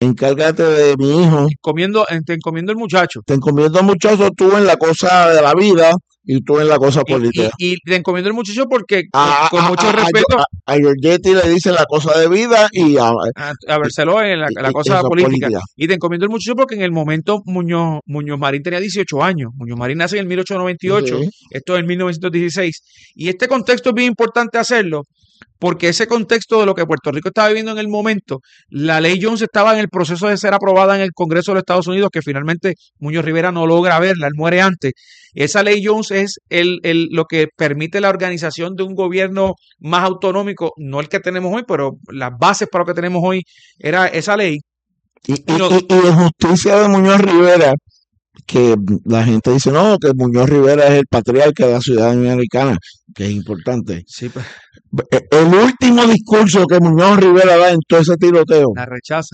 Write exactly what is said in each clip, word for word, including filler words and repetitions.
encárgate de mi hijo. Encomiendo, te encomiendo el muchacho. Te encomiendo el muchacho, tú en la cosa de la vida y tú en la cosa política. Y, y, y te encomiendo el muchacho porque, a, con, con a, mucho a, respeto... A, a Giorgetti le dice la cosa de vida y a... A, a Barceló en la, y, la cosa política. política. Y te encomiendo el muchacho porque en el momento Muñoz, Muñoz Marín tenía dieciocho años. Muñoz Marín nace en el mil ochocientos noventa y ocho. Sí. Esto es en mil novecientos dieciséis. Y este contexto es bien importante hacerlo porque ese contexto de lo que Puerto Rico estaba viviendo en el momento, la ley Jones estaba en el proceso de ser aprobada en el Congreso de los Estados Unidos, que finalmente Muñoz Rivera no logra verla, él muere antes. Esa ley Jones es el, el, lo que permite la organización de un gobierno más autonómico, no el que tenemos hoy, pero las bases para lo que tenemos hoy era esa ley. Y, y, no, y, y de justicia de Muñoz Rivera, que la gente dice, no, que Muñoz Rivera es el patriarca de la ciudadanía americana, que es importante. Sí, pues. El último discurso que Muñoz Rivera da en todo ese tiroteo, la rechaza.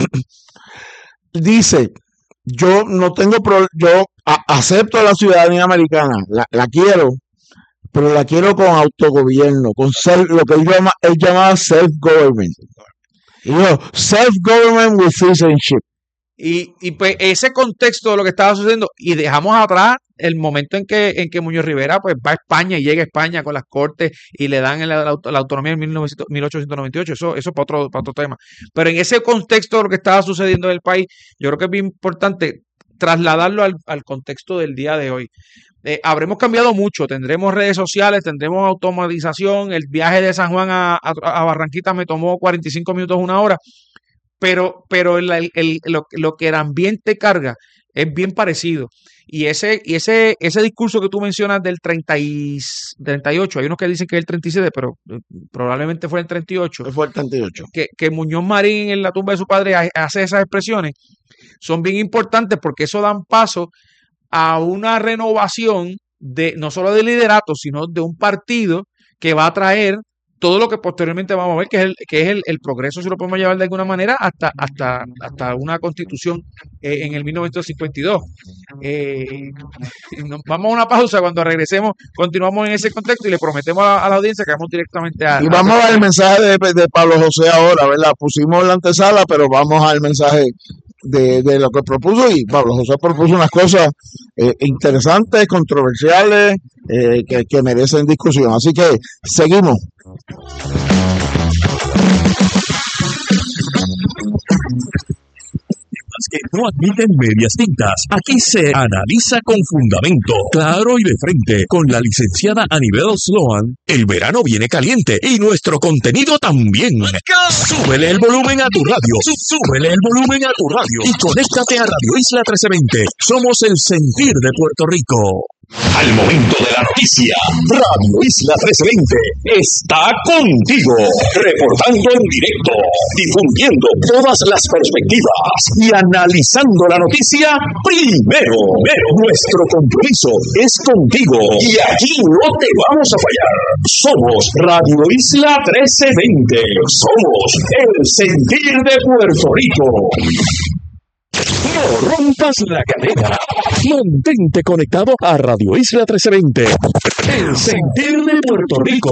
Dice, yo no tengo pro, yo a, acepto la ciudadanía americana, la, la quiero, pero la quiero con autogobierno, con self, lo que él llama, él llama self-government. Y yo, self-government with citizenship. Y, y pues ese contexto de lo que estaba sucediendo, y dejamos atrás el momento en que, en que Muñoz Rivera pues va a España y llega a España con las cortes y le dan la, la, la autonomía en mil ochocientos noventa y ocho, eso, eso es para otro, para otro tema. Pero en ese contexto de lo que estaba sucediendo en el país, yo creo que es bien importante trasladarlo al, al contexto del día de hoy. Eh, habremos cambiado mucho, tendremos redes sociales, tendremos automatización, el viaje de San Juan a, a, a Barranquita me tomó cuarenta y cinco minutos, una hora, pero, pero el, el, el, lo, lo que el ambiente carga es bien parecido. Y ese, y ese, ese discurso que tú mencionas del treinta y, treinta y ocho, hay unos que dicen que es el treinta y siete, pero probablemente fue el treinta y ocho. Fue el treinta y ocho. Que, que Muñoz Marín en la tumba de su padre hace esas expresiones, son bien importantes porque eso dan paso a una renovación de no solo de liderato, sino de un partido que va a traer todo lo que posteriormente vamos a ver, que es el, que es el, el progreso, si lo podemos llevar de alguna manera, hasta, hasta, hasta una constitución eh, en el mil novecientos cincuenta y dos. Eh, vamos a una pausa, cuando regresemos continuamos en ese contexto y le prometemos a, a la audiencia que vamos directamente a... Y vamos a ver el mensaje de, de Pablo José ahora, ¿verdad? Pusimos la antesala, pero vamos al mensaje de, de lo que propuso, y Pablo José propuso unas cosas eh, interesantes, controversiales, eh, que, que merecen discusión. Así que seguimos. Que no admiten medias tintas. Aquí se analiza con fundamento, claro y de frente. Con la licenciada Anibel Sloan, el verano viene caliente y nuestro contenido también. Súbele el volumen a tu radio. Súbele el volumen a tu radio. Y conéctate a Radio Isla trece veinte. Somos el sentir de Puerto Rico. Al momento de la noticia, Radio Isla trece veinte está contigo, reportando en directo, difundiendo todas las perspectivas y analizando la noticia primero. Pero nuestro compromiso es contigo y aquí no te vamos a fallar. Somos Radio Isla trece veinte. Somos el sentir de Puerto Rico. No rompas la cadena. Mantente conectado a Radio Isla trece veinte. El sentir de Puerto Rico.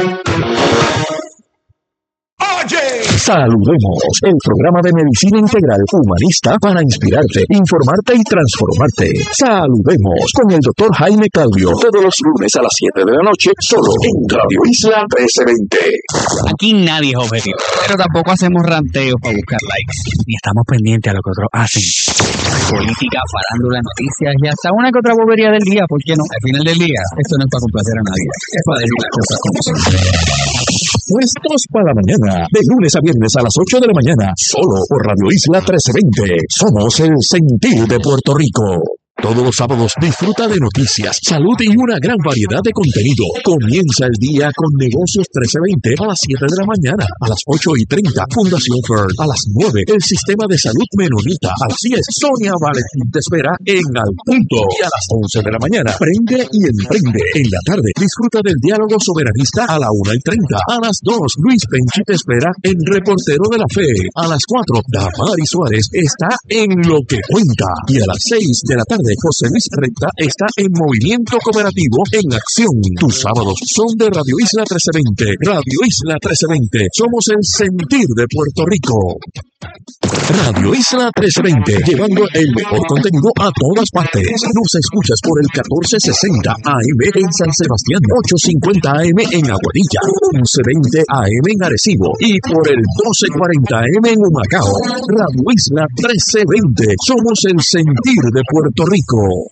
Oye, saludemos el programa de medicina integral humanista para inspirarte, informarte y transformarte. Saludemos con el doctor Jaime Claudio, todos los lunes a las siete de la noche, solo en Radio Isla trece veinte. Aquí nadie es objetivo, pero tampoco hacemos ranteos para buscar likes, ni estamos pendientes a lo que otros hacen. Política, farándula, noticias y hasta una que otra bobería del día, ¿por qué no? Al final del día, esto no es para complacer a nadie, es para decir las cosas como son. Puestos para la mañana, de lunes a viernes a las ocho de la mañana, solo por Radio Isla trece veinte. Somos el sentir de Puerto Rico. Todos los sábados disfruta de noticias, salud y una gran variedad de contenido. Comienza el día con Negocios trece veinte a las siete de la mañana, a las ocho y treinta, Fundación Fern, a las nueve, el Sistema de Salud Menonita, a las diez, Sonia Valentín te espera en Al Punto, y a las once de la mañana, Prende y Emprende. En la tarde, disfruta del diálogo soberanista a la una y treinta, a las dos, Luis Penchi te espera en Reportero de la Fe, a las cuatro, Damari Suárez está en Lo que Cuenta, y a las seis de la tarde, José Luis Recta está en Movimiento Cooperativo en acción. Tus sábados son de Radio Isla trece veinte. Radio Isla trece veinte. Somos el sentir de Puerto Rico. Radio Isla trece veinte, llevando el mejor contenido a todas partes. Nos escuchas por el catorce sesenta A M en San Sebastián, ochocientos cincuenta A M en Aguadilla, once veinte A M en Arecibo y por el doce cuarenta A M en Humacao. Radio Isla trece veinte, somos el sentir de Puerto Rico.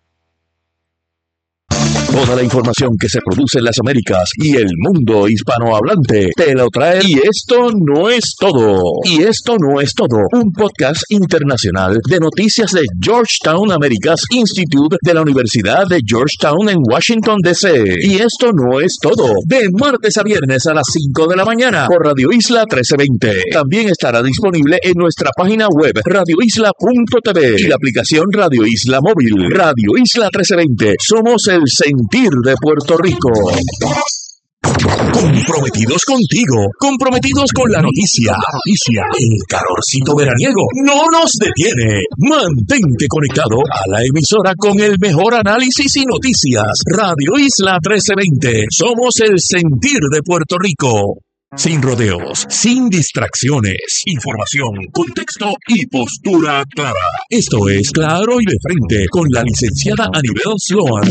Toda la información que se produce en las Américas y el mundo hispanohablante te lo trae. Y esto no es todo. Y esto no es todo. Un podcast internacional de noticias de Georgetown Americas Institute de la Universidad de Georgetown en Washington, D C. Y esto no es todo. De martes a viernes a las cinco de la mañana por Radio Isla trece veinte. También estará disponible en nuestra página web radio isla punto t v y la aplicación Radio Isla Móvil. Radio Isla trece veinte. Somos el sentir de Puerto Rico. Comprometidos contigo, comprometidos con la noticia. Noticia, el calorcito veraniego no nos detiene. Mantente conectado a la emisora con el mejor análisis y noticias. Radio Isla trece veinte. Somos el sentir de Puerto Rico. Sin rodeos, sin distracciones, información, contexto y postura clara. Esto es Claro y de Frente con la licenciada Anibel Sloan.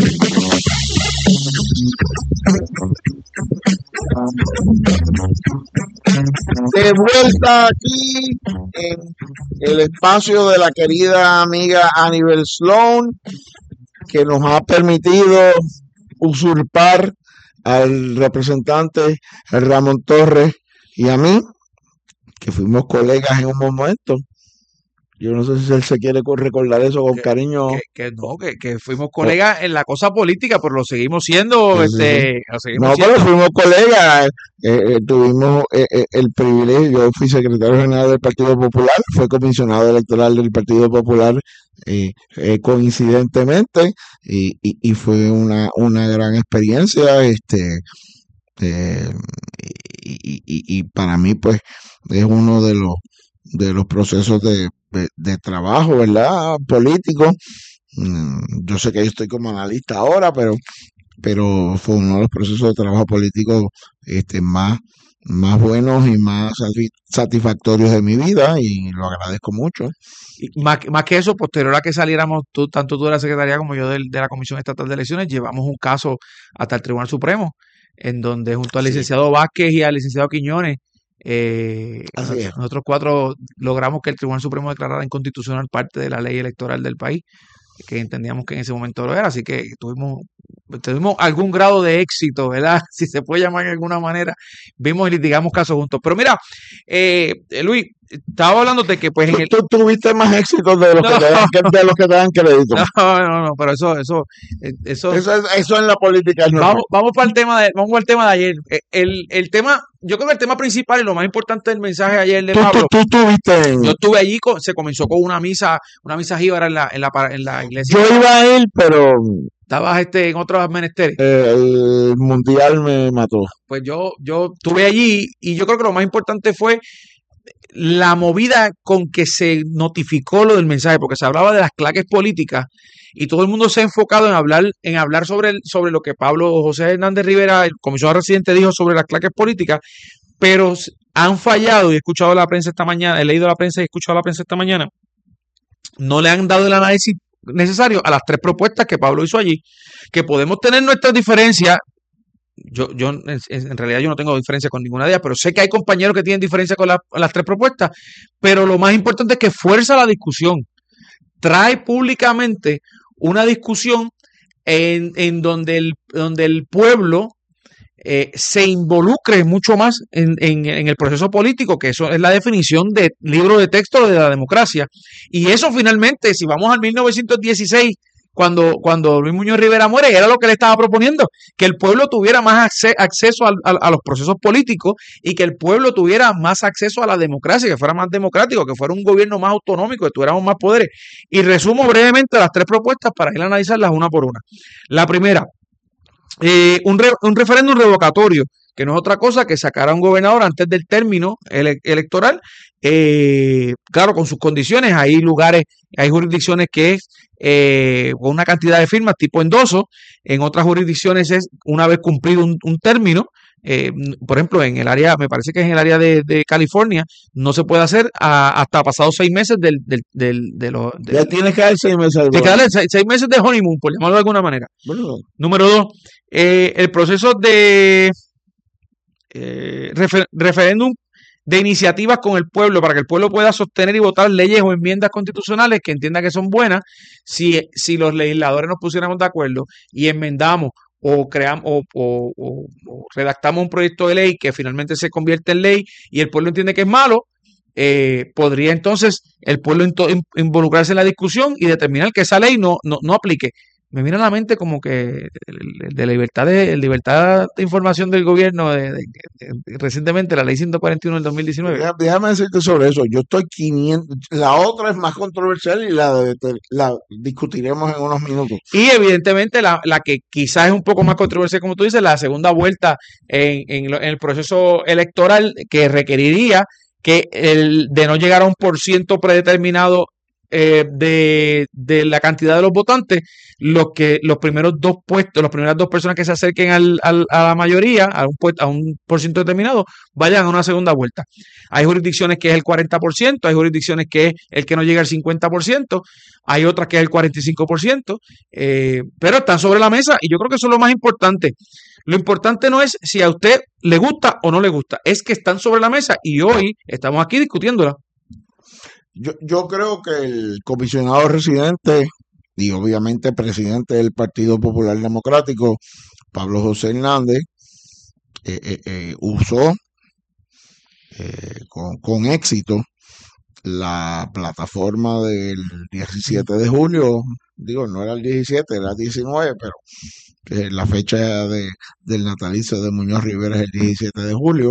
De vuelta aquí en el espacio de la querida amiga Anibel Sloan, que nos ha permitido usurpar al representante Ramón Torres y a mí, que fuimos colegas en un momento. Yo no sé si él se quiere recordar eso con que, cariño. Que, que no, que, que fuimos colegas en la cosa política, pero lo seguimos siendo. Sí, este, sí. Lo seguimos no, siendo. pero fuimos colegas. Eh, eh, tuvimos eh, eh, el privilegio. Yo fui secretario general del Partido Popular, fue comisionado electoral del Partido Popular eh, eh, coincidentemente, y, y, y fue una, una gran experiencia. Este, eh, y, y, y para mí, pues, es uno de los de los procesos de, de, de trabajo, ¿verdad? Político. Yo sé que yo estoy como analista ahora, pero, pero fue uno de los procesos de trabajo político este, más, más buenos y más satisfactorios de mi vida, y lo agradezco mucho. Y más, más que eso, posterior a que saliéramos, tú, tanto tú de la Secretaría como yo de, de la Comisión Estatal de Elecciones, llevamos un caso hasta el Tribunal Supremo, en donde junto al Sí. licenciado Vázquez y al licenciado Quiñones, Eh, Así es. nosotros cuatro logramos que el Tribunal Supremo declarara inconstitucional parte de la ley electoral del país, que entendíamos que en ese momento lo era, así que tuvimos, tuvimos algún grado de éxito, ¿verdad? Si se puede llamar de alguna manera, vimos y litigamos casos juntos. Pero mira, eh, Luis, estaba hablando de que pues en el... Tú tuviste más éxito de los, No. que te dan, de los que te dan crédito. No, no, no, pero eso, eso, eso, Eso, es- eso en la política es normal. Vamos, vamos para el tema de, vamos al tema de ayer. Eh, El, el tema, yo creo que el tema principal y lo más importante del mensaje de ayer de Tú, tú, Pablo. tú tuviste en- Yo estuve allí, con- se comenzó con una misa, una misa jíbara en la, en la, par- en la iglesia. Yo iba a ir, pero Estabas este, en otros menesteres. eh, el mundial me mató. Pues yo, yo estuve allí y yo creo que lo más importante fue la movida con que se notificó lo del mensaje, porque se hablaba de las claques políticas y todo el mundo se ha enfocado en hablar, en hablar sobre, el- sobre lo que Pablo José Hernández Rivera, el comisionado residente, dijo sobre las claques políticas, pero s- han fallado, y he escuchado la prensa esta mañana, he leído la prensa y he escuchado la prensa esta mañana, no le han dado el análisis necesario a las tres propuestas que Pablo hizo allí, que podemos tener nuestras diferencias. Yo, yo en, en realidad yo no tengo diferencia con ninguna de ellas, pero sé que hay compañeros que tienen diferencia con, la- con las tres propuestas, pero lo más importante es que fuerza la discusión, trae públicamente una discusión en, en donde, el, donde el pueblo eh, se involucre mucho más en, en- en el proceso político, que eso es la definición de libro de texto de la democracia. Y eso finalmente, si vamos al mil novecientos dieciséis, cuando, cuando Luis Muñoz Rivera muere, era lo que le estaba proponiendo, que el pueblo tuviera más acce- acceso al- al- a los procesos políticos y que el pueblo tuviera más acceso a la democracia, que fuera más democrático, que fuera un gobierno más autonómico, que tuviéramos más poderes. Y resumo brevemente las tres propuestas para ir a analizarlas una por una. La primera, eh, un, re- un referéndum revocatorio, que no es otra cosa que sacar a un gobernador antes del término ele- electoral, eh, claro, con sus condiciones. Hay lugares, hay jurisdicciones que es eh, con una cantidad de firmas tipo endoso, en otras jurisdicciones es una vez cumplido un, un término. Eh, por ejemplo, en el área, me parece que en el área de, de California, no se puede hacer a- hasta pasados seis meses del, del, del, de lo- del- Ya tienes que dar seis meses al de que gobierno. darle seis, seis meses de honeymoon, por llamarlo de alguna manera. Bueno, Número dos, eh, el proceso de eh, refer- referéndum de iniciativas con el pueblo para que el pueblo pueda sostener y votar leyes o enmiendas constitucionales que entienda que son buenas. Si, si los legisladores nos pusiéramos de acuerdo y enmendamos o creamos o, o- o- o redactamos un proyecto de ley que finalmente se convierte en ley y el pueblo entiende que es malo, eh, podría entonces el pueblo into- in- involucrarse en la discusión y determinar que esa ley no, no, no aplique. Me viene a la mente como que el- el de libertad de libertad de información del gobierno de, de- de- recientemente la ley ciento cuarenta y uno del dos mil diecinueve. deja- déjame decirte sobre eso. Yo estoy quinientos. La otra es más controversial y la, de- te- la discutiremos en unos minutos. Y evidentemente la, la que quizás es un poco más controversial, como tú dices, la segunda vuelta en, en lo- en el proceso electoral que requeriría que el de no llegar a un por ciento predeterminado eh, de, de la cantidad de los votantes, los que los primeros dos puestos, las primeras dos personas que se acerquen al, al- a la mayoría, a un, puest- a un por ciento determinado, vayan a una segunda vuelta. Hay jurisdicciones que es el cuarenta por ciento, hay jurisdicciones que es el que no llega al cincuenta por ciento, hay otras que es el cuarenta y cinco por ciento, eh, pero están sobre la mesa y yo creo que eso es lo más importante. Lo importante no es si a usted le gusta o no le gusta, es que están sobre la mesa y hoy estamos aquí discutiéndola. Yo, yo creo que el comisionado residente y obviamente presidente del Partido Popular Democrático, Pablo José Hernández, eh, eh, eh, usó eh, con, con éxito la plataforma del diecisiete de julio. Digo, no era el diecisiete, era el diecinueve, pero eh, la fecha de, del natalicio de Muñoz Rivera es el diecisiete de julio,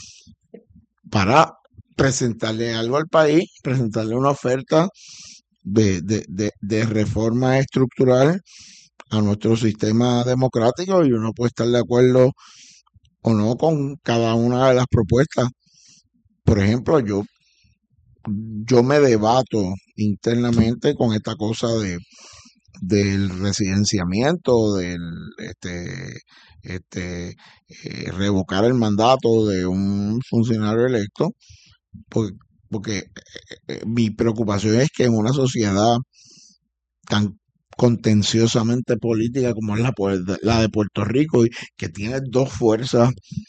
para presentarle algo al país, presentarle una oferta de, de, de, de reforma estructural a nuestro sistema democrático, y uno puede estar de acuerdo o no con cada una de las propuestas. Por ejemplo, yo, yo me debato internamente con esta cosa de del residenciamiento, del este, este eh, revocar el mandato de un funcionario electo, porque, porque eh, eh, mi preocupación es que en una sociedad tan contenciosamente política como es la, puer- la de Puerto Rico, y que tiene dos fuerzas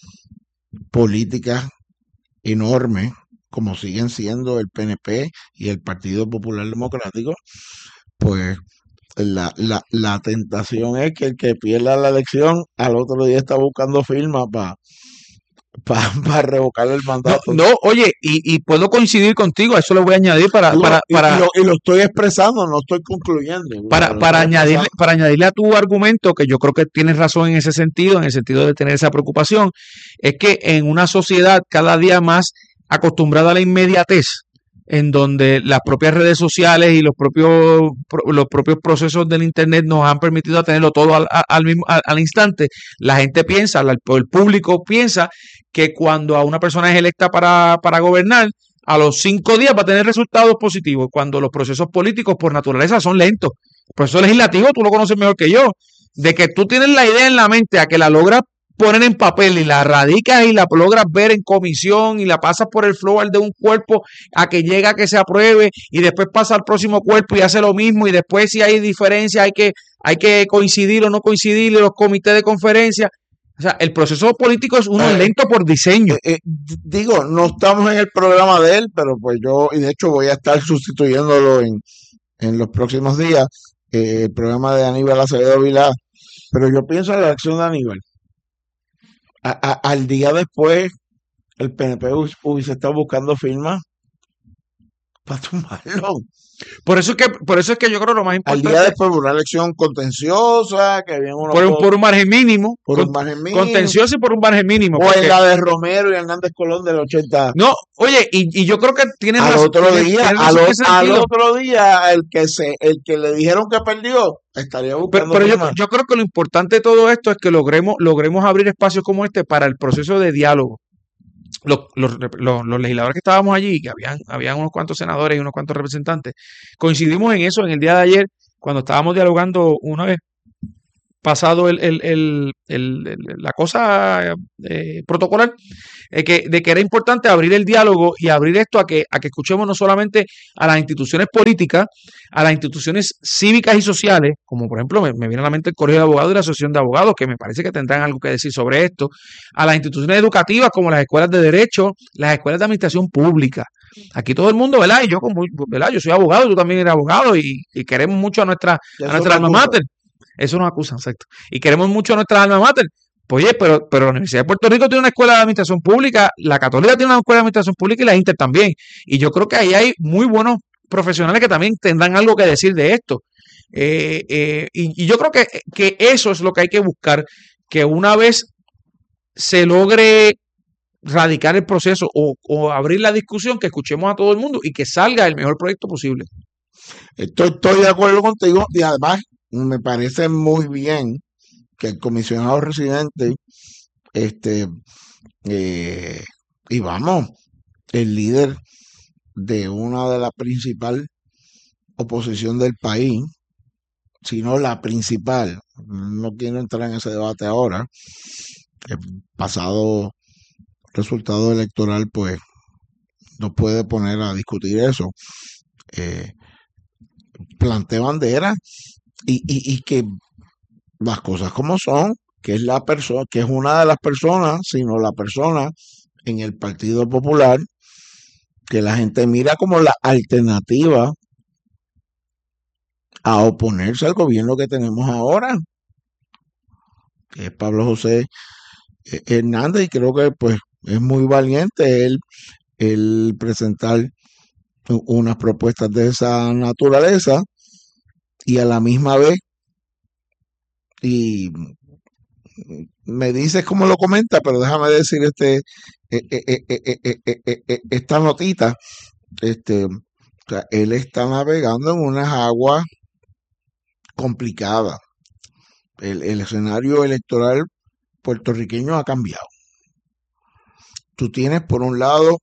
políticas enormes, como siguen siendo el P N P y el Partido Popular Democrático, pues la, la, la tentación es que el que pierda la elección al otro día está buscando firmas para pa, pa revocar el No, mandato. no, oye, y, y puedo coincidir contigo, a eso lo voy a añadir para, Digo, para, y, para, y lo, y lo estoy expresando, no estoy concluyendo. para, Lo para estoy añadirle, expresando. para añadirle a tu argumento, que yo creo que tienes razón en ese sentido, en el sentido de tener esa preocupación, es que en una sociedad cada día más acostumbrada a la inmediatez, en donde las propias redes sociales y los propios, pro- los propios procesos del Internet nos han permitido tenerlo todo al, a- al mismo, al, al instante, la gente piensa, la- el público piensa que cuando a una persona es electa para, para gobernar, a los cinco días va a tener resultados positivos, cuando los procesos políticos por naturaleza son lentos. El proceso legislativo, tú lo conoces mejor que yo, de que tú tienes la idea en la mente, a que la logras poner en papel y la radicas y la logras ver en comisión y la pasas por el floor de un cuerpo a que llega a que se apruebe y después pasa al próximo cuerpo y hace lo mismo, y después si hay diferencia hay que, hay que coincidir o no coincidir, y los comités de conferencia. O sea, el proceso político es uno Eh, lento por diseño. Eh, eh, d- digo, no estamos en el programa de él, pero pues yo, y de hecho voy a estar sustituyéndolo en, en los próximos días, eh, el programa de Aníbal Acevedo Vilá, pero yo pienso en la acción de Aníbal. A- a- al día después, el P N P hubiese hubiese estado buscando firmas para tumbarlo. Por eso es que, por eso es que yo creo lo más Al importante. día después de una elección contenciosa, que había unos por, un, por un margen mínimo. por con, un margen mínimo. Contencioso y por un margen mínimo. O porque, en la de Romero y Hernández Colón del ochenta. No, oye, y, y yo creo que tienen al razón. otro tienen- día, tienen al, razón en o- ese al sentido. otro día, el que se, el que le dijeron que perdió, estaría Pero, buscando pero yo, firmas. yo creo que lo importante de todo esto es que logremos, logremos abrir espacios como este para el proceso de diálogo. Los, los, los, los legisladores que estábamos allí, que habían, habían unos cuantos senadores y unos cuantos representantes, coincidimos en eso en el día de ayer, cuando estábamos dialogando una vez pasado el, el, el, el- el- la cosa eh, protocolar, eh, que, de que era importante abrir el diálogo y abrir esto a que, a que escuchemos no solamente a las instituciones políticas, a las instituciones cívicas y sociales, como por ejemplo me, me viene a la mente el Colegio de Abogados y la Asociación de Abogados, que me parece que tendrán algo que decir sobre esto, a las instituciones educativas como las escuelas de derecho, las escuelas de administración pública. Aquí todo el mundo, ¿verdad? Y yo, como, ¿verdad? Yo soy abogado, tú también eres abogado y, y queremos mucho a nuestra, Ya a eso nuestra me alma acusa. mater. Eso nos acusan, exacto. Y queremos mucho a nuestra alma mater. Pues, oye, pero, pero la Universidad de Puerto Rico tiene una escuela de administración pública, la Católica tiene una escuela de administración pública y la Inter también. Y yo creo que ahí hay muy buenos profesionales que también tendrán algo que decir de esto. Eh, eh, y, y yo creo que, que eso es lo que hay que buscar, que una vez se logre radicar el proceso o, o abrir la discusión, que escuchemos a todo el mundo y que salga el mejor proyecto posible. Estoy, estoy de acuerdo contigo y además me parece muy bien que el comisionado residente, este, eh, y vamos, el líder de una de las principal oposición del país, sino la principal, no quiero entrar en ese debate ahora, el pasado resultado electoral pues no puede poner a discutir eso, eh, plante bandera y, y, y que las cosas como son, que es la persona, que es una de las personas, sino la persona en el Partido Popular que la gente mira como la alternativa a oponerse al gobierno que tenemos ahora, que es Pablo José eh, Hernández, y creo que pues es muy valiente él, él presentar u- unas propuestas de esa naturaleza y a la misma vez, y me dices cómo lo comenta, pero déjame decir este eh, eh, eh, eh, eh, eh, eh, eh, eh, esta notita, este, o sea, él está navegando en unas aguas complicadas. El, el escenario electoral puertorriqueño ha cambiado. Tú tienes por un lado,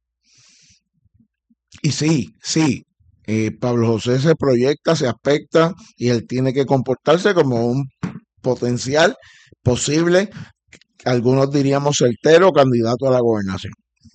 y sí, sí, eh, Pablo José se proyecta, se aspecta y él tiene que comportarse como un potencial posible, algunos diríamos certero candidato a la gobernación.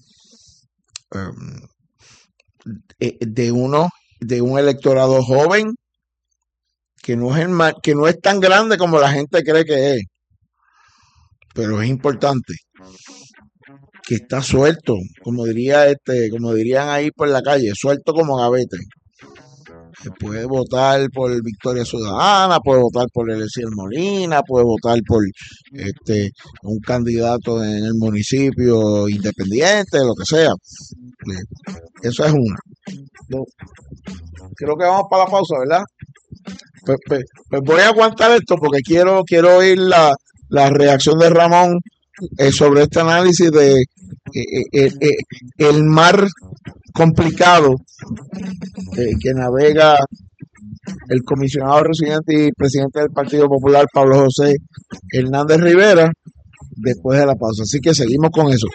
Um, eh, de uno, de un electorado joven que no es el ma- que no es tan grande como la gente cree que es, pero es importante, que está suelto, como diría este, como dirían ahí por la calle, suelto como gavete. Que puede votar por Victoria Ciudadana, puede votar por Eliezer Molina, puede votar por este un candidato en el municipio independiente, lo que sea. Eh, Eso es una. Dos. Creo que vamos para la pausa, ¿verdad? Pues, pues- pues voy a aguantar esto porque quiero, quiero oír la, la reacción de Ramón eh, sobre este análisis de eh, eh, eh, eh, el mar complicado eh, que navega el comisionado residente y presidente del Partido Popular, Pablo José Hernández Rivera, después de la pausa. Así que seguimos con eso.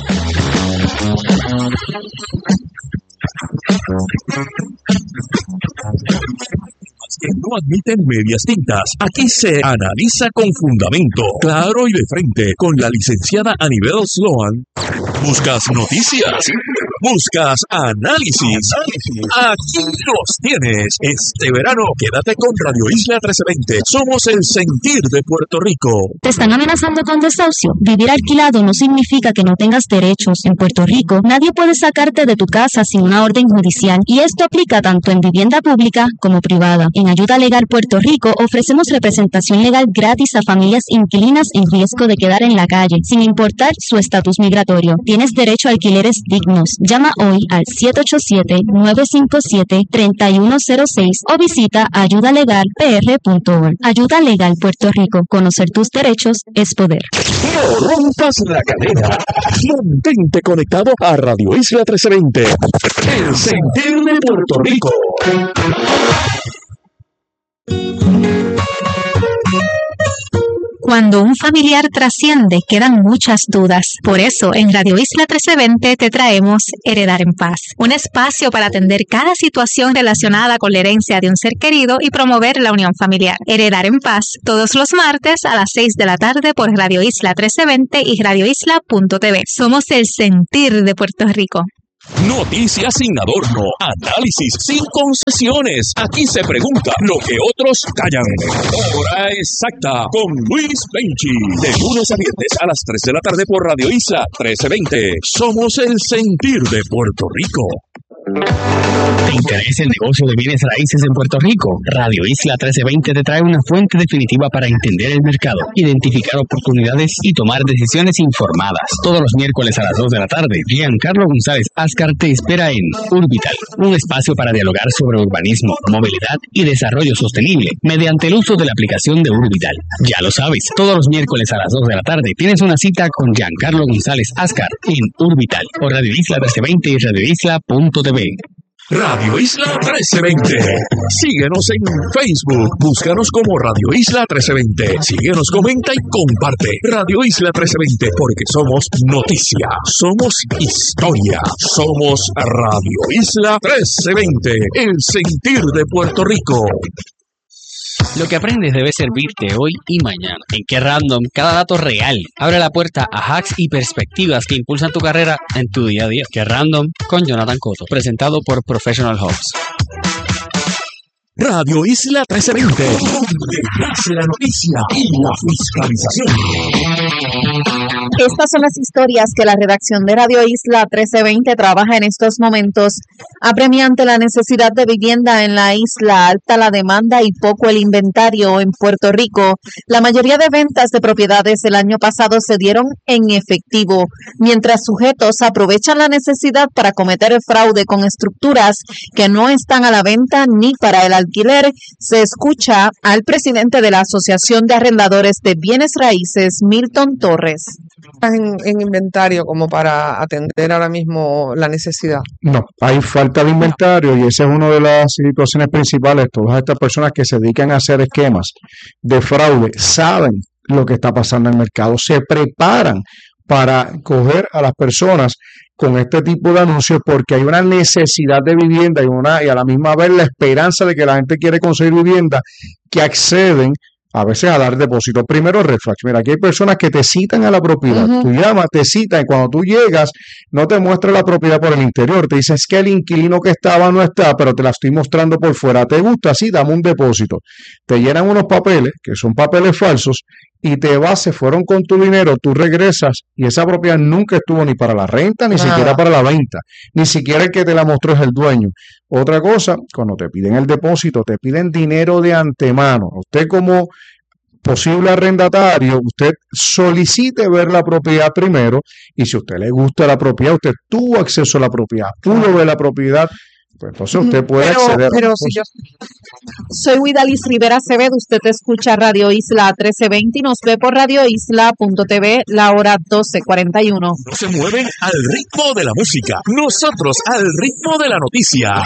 Que no admiten medias tintas. Aquí se analiza con fundamento, claro y de frente, con la licenciada Anibel Sloan. ¿Buscas noticias? ¿Buscas análisis? Aquí los tienes. Este verano, quédate con Radio Isla trece veinte. Somos el sentir de Puerto Rico. ¿Te están amenazando con desahucio? Vivir alquilado no significa que no tengas derechos. En Puerto Rico, nadie puede sacarte de tu casa sin una orden judicial, y esto aplica tanto en vivienda pública como privada. En Ayuda Legal Puerto Rico ofrecemos representación legal gratis a familias inquilinas en riesgo de quedar en la calle, sin importar su estatus migratorio. Tienes derecho a alquileres dignos. Llama hoy al siete ocho siete, nueve cinco siete, tres uno cero seis o visita ayuda legal p r punto org. Ayuda Legal Puerto Rico. Conocer tus derechos es poder. No rompas la cadena. Mantente conectado a Radio Isla trece veinte. El sentir de Puerto Rico. Cuando un familiar trasciende, quedan muchas dudas. Por eso, en Radio Isla trece veinte te traemos Heredar en Paz, un espacio para atender cada situación relacionada con la herencia de un ser querido y promover la unión familiar. Heredar en Paz, todos los martes a las seis de la tarde por Radio Isla trece veinte y radio isla punto t v. Somos el sentir de Puerto Rico. Noticias sin adorno, análisis sin concesiones. Aquí se pregunta lo que otros callan. Hora exacta con Luis Benchi. De lunes a viernes a las tres de la tarde por Radio Isla trece veinte. Somos el sentir de Puerto Rico. ¿Te interesa el negocio de bienes raíces en Puerto Rico? Radio Isla trece veinte te trae una fuente definitiva para entender el mercado, identificar oportunidades y tomar decisiones informadas. Todos los miércoles a las dos de la tarde, Giancarlo González Ascar te espera en Urbital, un espacio para dialogar sobre urbanismo, movilidad y desarrollo sostenible mediante el uso de la aplicación de Urbital. Ya lo sabes, todos los miércoles a las dos de la tarde tienes una cita con Giancarlo González Ascar en Urbital por Radio Isla trece veinte y radio isla punto t v. Radio Isla trece veinte. Síguenos en Facebook. Búscanos como Radio Isla trece veinte. Síguenos, comenta y comparte. Radio Isla trece veinte, porque somos noticia, somos historia, somos Radio Isla trece veinte, el sentir de Puerto Rico. Lo que aprendes debe servirte hoy y mañana. En Qué Random, cada dato real abre la puerta a hacks y perspectivas que impulsan tu carrera en tu día a día. Qué Random con Jonathan Cotto, presentado por Professional Hubs. Radio Isla trece veinte, donde nace la noticia y la fiscalización. Estas son las historias que la redacción de Radio Isla trece veinte trabaja en estos momentos. Apremiante la necesidad de vivienda en la isla, alta la demanda y poco el inventario en Puerto Rico. La mayoría de ventas de propiedades el año pasado se dieron en efectivo, mientras sujetos aprovechan la necesidad para cometer el fraude con estructuras que no están a la venta ni para el alquiler. Se escucha al presidente de la Asociación de Arrendadores de Bienes Raíces, Milton Torres. En, en inventario como para atender ahora mismo la necesidad. No, hay falta de inventario y esa es una de las situaciones principales. Todas estas personas que se dedican a hacer esquemas de fraude saben lo que está pasando en el mercado, se preparan para coger a las personas con este tipo de anuncios porque hay una necesidad de vivienda y, una, y a la misma vez la esperanza de que la gente quiere conseguir vivienda, que acceden a veces a dar depósito. Primero, red flags. Mira, aquí hay personas que te citan a la propiedad. Uh-huh. Tú llamas, te citan y cuando tú llegas no te muestra la propiedad por el interior. Te dicen, es que el inquilino que estaba no está, pero te la estoy mostrando por fuera. ¿Te gusta? Sí, dame un depósito. Te llenan unos papeles, que son papeles falsos, y te vas, se fueron con tu dinero, tú regresas y esa propiedad nunca estuvo ni para la renta, ni ah. siquiera para la venta, ni siquiera el que te la mostró es el dueño. Otra cosa, cuando te piden el depósito, te piden dinero de antemano. Usted como posible arrendatario, usted solicite ver la propiedad primero y si a usted le gusta la propiedad, usted tuvo acceso a la propiedad, pudo ver la propiedad, pues entonces usted puede pero, acceder. Pero si yo soy Widalis Rivera Acevedo, usted escucha Radio Isla trece veinte y nos ve por radio isla punto t v la hora doce cuarenta y uno. No se mueven al ritmo de la música, nosotros al ritmo de la noticia.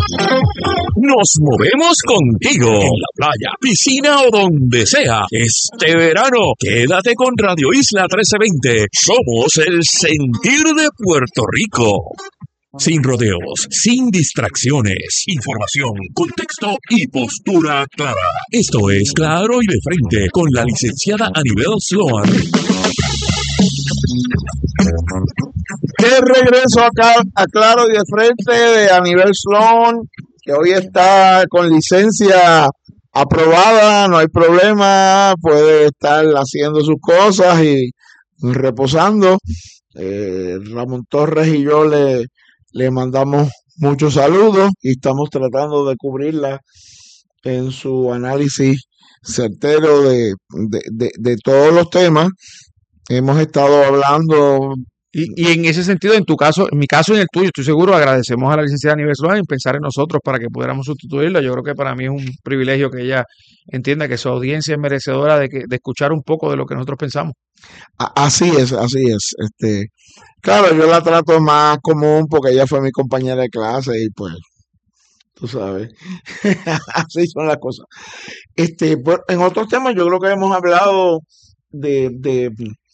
Nos movemos contigo en la playa, piscina o donde sea. Este verano, quédate con Radio Isla trece veinte. Somos el sentir de Puerto Rico. Sin rodeos, sin distracciones, información, contexto y postura clara. Esto es Claro y de Frente con la licenciada Anibel Sloan. De regreso acá a Claro y de Frente de Anibel Sloan, que hoy está con licencia aprobada, no hay problema, puede estar haciendo sus cosas y reposando. Eh, Ramón Torres y yo le Le mandamos muchos saludos y estamos tratando de cubrirla en su análisis certero de, de, de, de todos los temas. Hemos estado hablando Y, y en ese sentido, en tu caso, en mi caso y en el tuyo, estoy seguro, agradecemos a la licenciada Nieves Lohan en pensar en nosotros para que pudiéramos sustituirla. Yo creo que para mí es un privilegio que ella entienda que su audiencia es merecedora de, que, de escuchar un poco de lo que nosotros pensamos. Así es, así es. Este, claro, yo la trato más común porque ella fue mi compañera de clase y pues, tú sabes, así son las cosas. Este, pues, en otros temas yo creo que hemos hablado de, de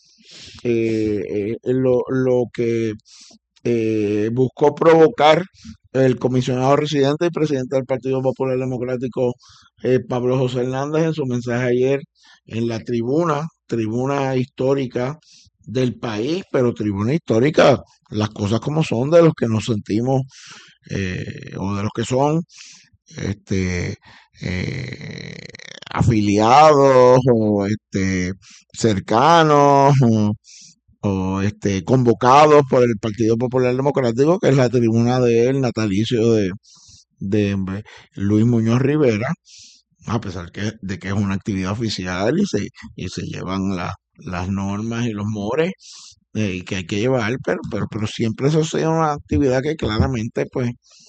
eh, eh, lo, lo que eh, buscó provocar el comisionado residente y presidente del Partido Popular Democrático, eh, Pablo José Hernández, en su mensaje ayer en la tribuna, tribuna histórica del país, pero tribuna histórica, las cosas como son, de los que nos sentimos eh, o de los que son este eh, afiliados o este cercanos o, o, este convocados por el Partido Popular Democrático, que es la tribuna del natalicio de, de Luis Muñoz Rivera, a pesar que, de que es una actividad oficial y se, y se llevan la, las normas y los mores eh, y que hay que llevar, pero, pero, pero siempre eso sea una actividad que claramente pues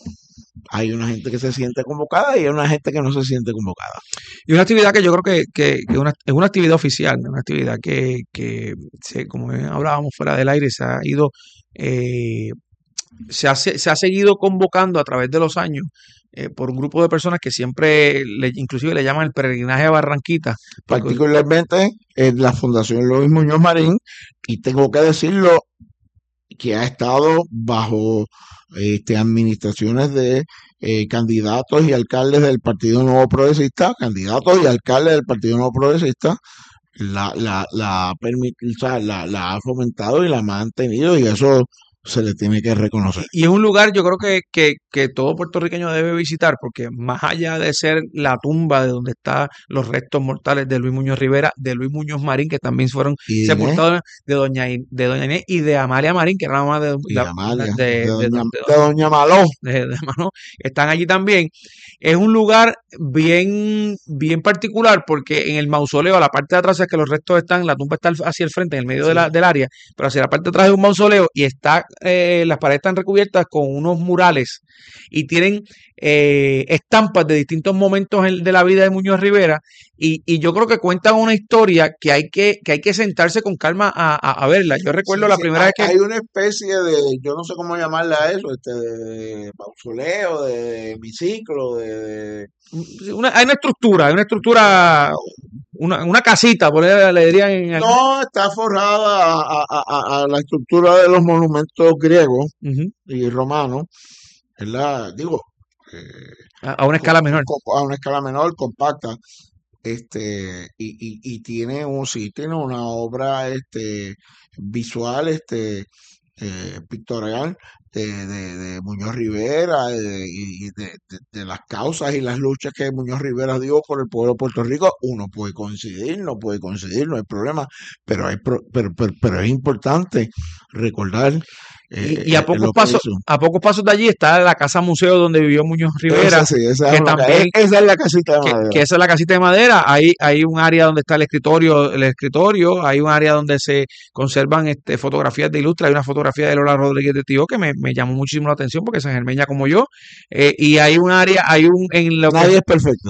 hay una gente que se siente convocada y hay una gente que no se siente convocada. Y una actividad que yo creo que, que, que una, es una actividad oficial, una actividad que, que se, como hablábamos fuera del aire, se ha ido, eh, se, ha, se ha seguido convocando a través de los años eh, por un grupo de personas que siempre, le, inclusive le llaman el peregrinaje a Barranquita. Particularmente en la Fundación Luis Muñoz Marín, y tengo que decirlo, que ha estado bajo este, administraciones de eh, candidatos y alcaldes del Partido Nuevo Progresista, candidatos y alcaldes del Partido Nuevo Progresista, la, la, la, permit, o sea, la, la ha fomentado y la ha mantenido, y eso se le tiene que reconocer. Y es un lugar, yo creo que, que, que todo puertorriqueño debe visitar, porque más allá de ser la tumba de donde están los restos mortales de Luis Muñoz Rivera, de Luis Muñoz Marín, que también fueron sepultados, de doña, de doña Inés y de Amalia Marín, que era la mamá de, Y la, Amalia, de, de, de, doña, de, de doña Maló. de, de Manó, están allí también. Es un lugar bien, bien particular, porque en el mausoleo, a la parte de atrás es que los restos están, la tumba está hacia el frente, en el medio sí. de la, del área, pero hacia la parte de atrás es un mausoleo y está eh, las paredes están recubiertas con unos murales y tienen eh, estampas de distintos momentos de la vida de Muñoz Rivera, y, y yo creo que cuentan una historia que hay que, que hay que sentarse con calma a, a, a verla. Yo recuerdo sí, la sí, primera hay, vez que... Hay una especie de, yo no sé cómo llamarla a eso, este, de mausoleo, de, de hemiciclo, de... de... Una, hay una estructura, hay una estructura, una, una casita, por ahí le dirían en el... No, está forrada a, a, a, a la estructura de los monumentos griegos uh-huh. y romanos, ¿verdad? Digo, eh, a, a una escala con, menor. Con, a una escala menor, compacta, este, y, y, y tiene un, sí, tiene una obra, este, visual, este, eh, pictorial, De, de, de Muñoz Rivera de, y de, de, de las causas y las luchas que Muñoz Rivera dio por el pueblo de Puerto Rico. Uno puede coincidir, no puede coincidir, no hay problema, pero hay pro, pero, pero, pero es importante recordar eh, y, y a pocos pasos a pocos pasos de allí está la casa museo donde vivió Muñoz Rivera, esa, sí, esa, que es también, esa es la casita de madera, que, que esa es la casita de madera. Hay, hay un área donde está el escritorio, el escritorio, hay un área donde se conservan este, fotografías de ilustres, hay una fotografía de Lola Rodríguez de Tío que me, me llamó muchísimo la atención porque es sangermeña como yo, eh, y hay un área, hay un en lo nadie que... es perfecto.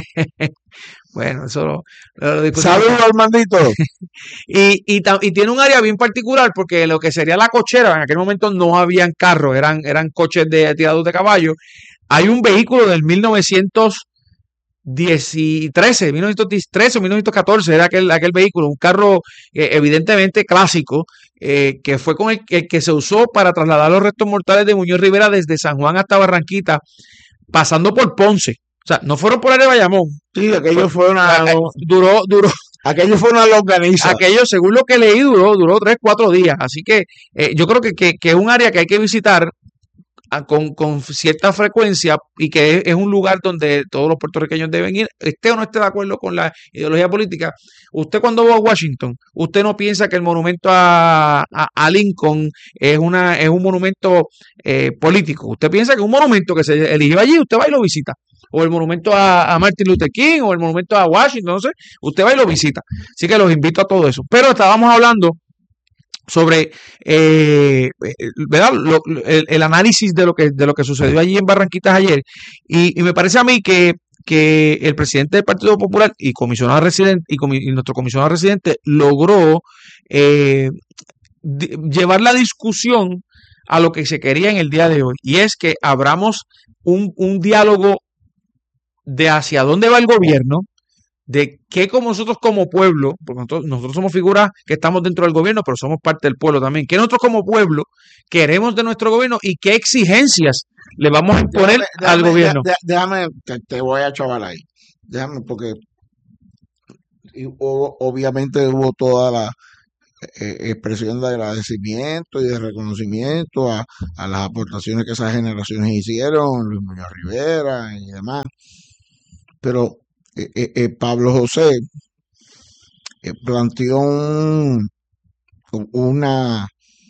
Bueno, eso lo, lo, lo Saludos, Armandito. y, y, y tiene un área bien particular porque lo que sería la cochera, en aquel momento no habían carros, eran, eran coches de tirados de caballo. Hay un vehículo del mil novecientos trece, mil novecientos trece o mil novecientos catorce, era aquel, aquel vehículo, un carro eh, evidentemente clásico, eh, que fue con el, el que se usó para trasladar los restos mortales de Muñoz Rivera desde San Juan hasta Barranquita, pasando por Ponce. O sea, no fueron por área de Bayamón. Sí, aquello fue una... Duró, duró. Aquello fue una longaniza. Aquello, según lo que leí, duró, duró tres, cuatro días. Así que eh, yo creo que, que, que es un área que hay que visitar Con, con cierta frecuencia y que es, es un lugar donde todos los puertorriqueños deben ir, esté o no esté de acuerdo con la ideología política. Usted cuando va a Washington, usted no piensa que el monumento a, a, a Lincoln es una es un monumento eh, político. Usted piensa que es un monumento que se eligió allí, usted va y lo visita. O el monumento a, a Martin Luther King, o el monumento a Washington, no sé, usted va y lo visita. Así que los invito a todo eso. Pero estábamos hablando sobre eh, ¿verdad? Lo, el, el análisis de lo que de lo que sucedió allí en Barranquitas ayer, y, y me parece a mí que que el presidente del Partido Popular y comisionado residente y, comi, y nuestro comisionado residente logró eh, de, llevar la discusión a lo que se quería en el día de hoy, y es que abramos un, un diálogo de hacia dónde va el gobierno, de qué como nosotros como pueblo, porque nosotros, nosotros somos figuras que estamos dentro del gobierno, pero somos parte del pueblo también, que nosotros como pueblo queremos de nuestro gobierno y qué exigencias le vamos a imponer déjame, al déjame, gobierno. Déjame, te, te voy a chaval ahí. Déjame, porque y, o, obviamente hubo toda la eh, expresión de agradecimiento y de reconocimiento a, a las aportaciones que esas generaciones hicieron, Luis Muñoz Rivera y demás. Pero eh, eh, Pablo José eh, planteó un, una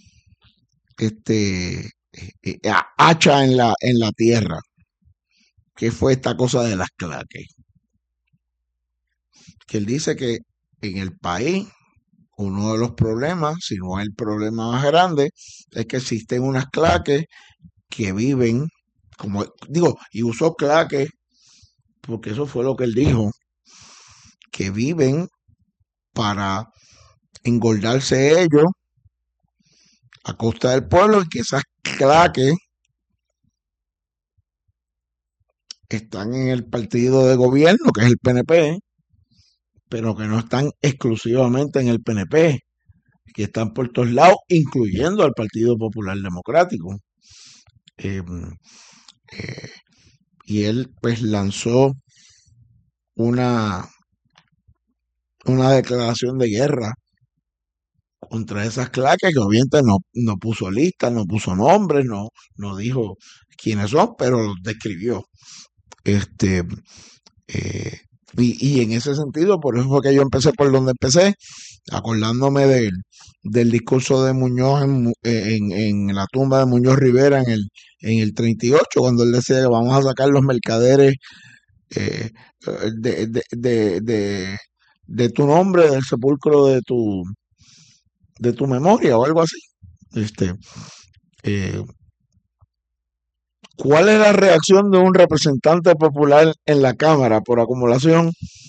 este eh, hacha en la en la tierra, que fue esta cosa de las claques, que él dice que en el país uno de los problemas, si no el problema más grande, es que existen unas claques que viven, como digo, y usó claques porque eso fue lo que él dijo, que viven para engordarse ellos a costa del pueblo, y que esas claques están en el partido de gobierno, que es el P N P, pero que no están exclusivamente en el P N P, que están por todos lados, incluyendo al Partido Popular Democrático. Eh, eh, y él pues lanzó una, una declaración de guerra contra esas claques, que obviamente no, no puso lista, no puso nombres, no, no dijo quiénes son, pero los describió. Este, eh, y, y en ese sentido, por eso fue que yo empecé por donde empecé, acordándome del, del discurso de Muñoz en, en, en la tumba de Muñoz Rivera en el, en el treinta y ocho, cuando él decía que vamos a sacar los mercaderes eh, de, de, de, de, de tu nombre, del sepulcro de tu de tu memoria o algo así. Este, eh, ¿cuál es la reacción de un representante popular en la Cámara por acumulación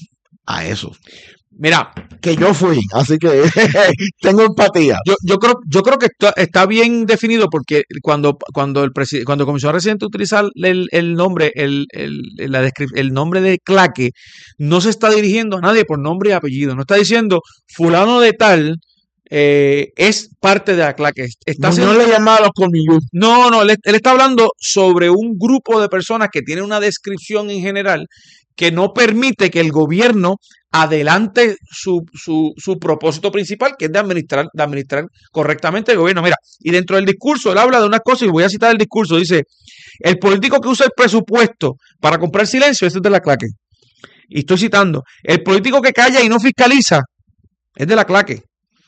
a eso? Mira, que yo fui, así que tengo empatía. Yo, yo creo, yo creo que está, está bien definido, porque cuando, cuando el presidente, cuando el comisionado residente utiliza el, el nombre, el, el, la descrip- el nombre de claque, no se está dirigiendo a nadie por nombre y apellido. No está diciendo fulano de tal eh, es parte de la claque. Está No, haciendo- no le llamaba a los colmillos. No, no, él, él está hablando sobre un grupo de personas que tienen una descripción en general que no permite que el gobierno adelante su, su, su propósito principal, que es de administrar, de administrar correctamente el gobierno. Mira, y dentro del discurso él habla de unas cosas, y voy a citar el discurso, dice: el político que usa el presupuesto para comprar silencio, ese es de la claque. Y estoy citando: el político que calla y no fiscaliza, es de la claque.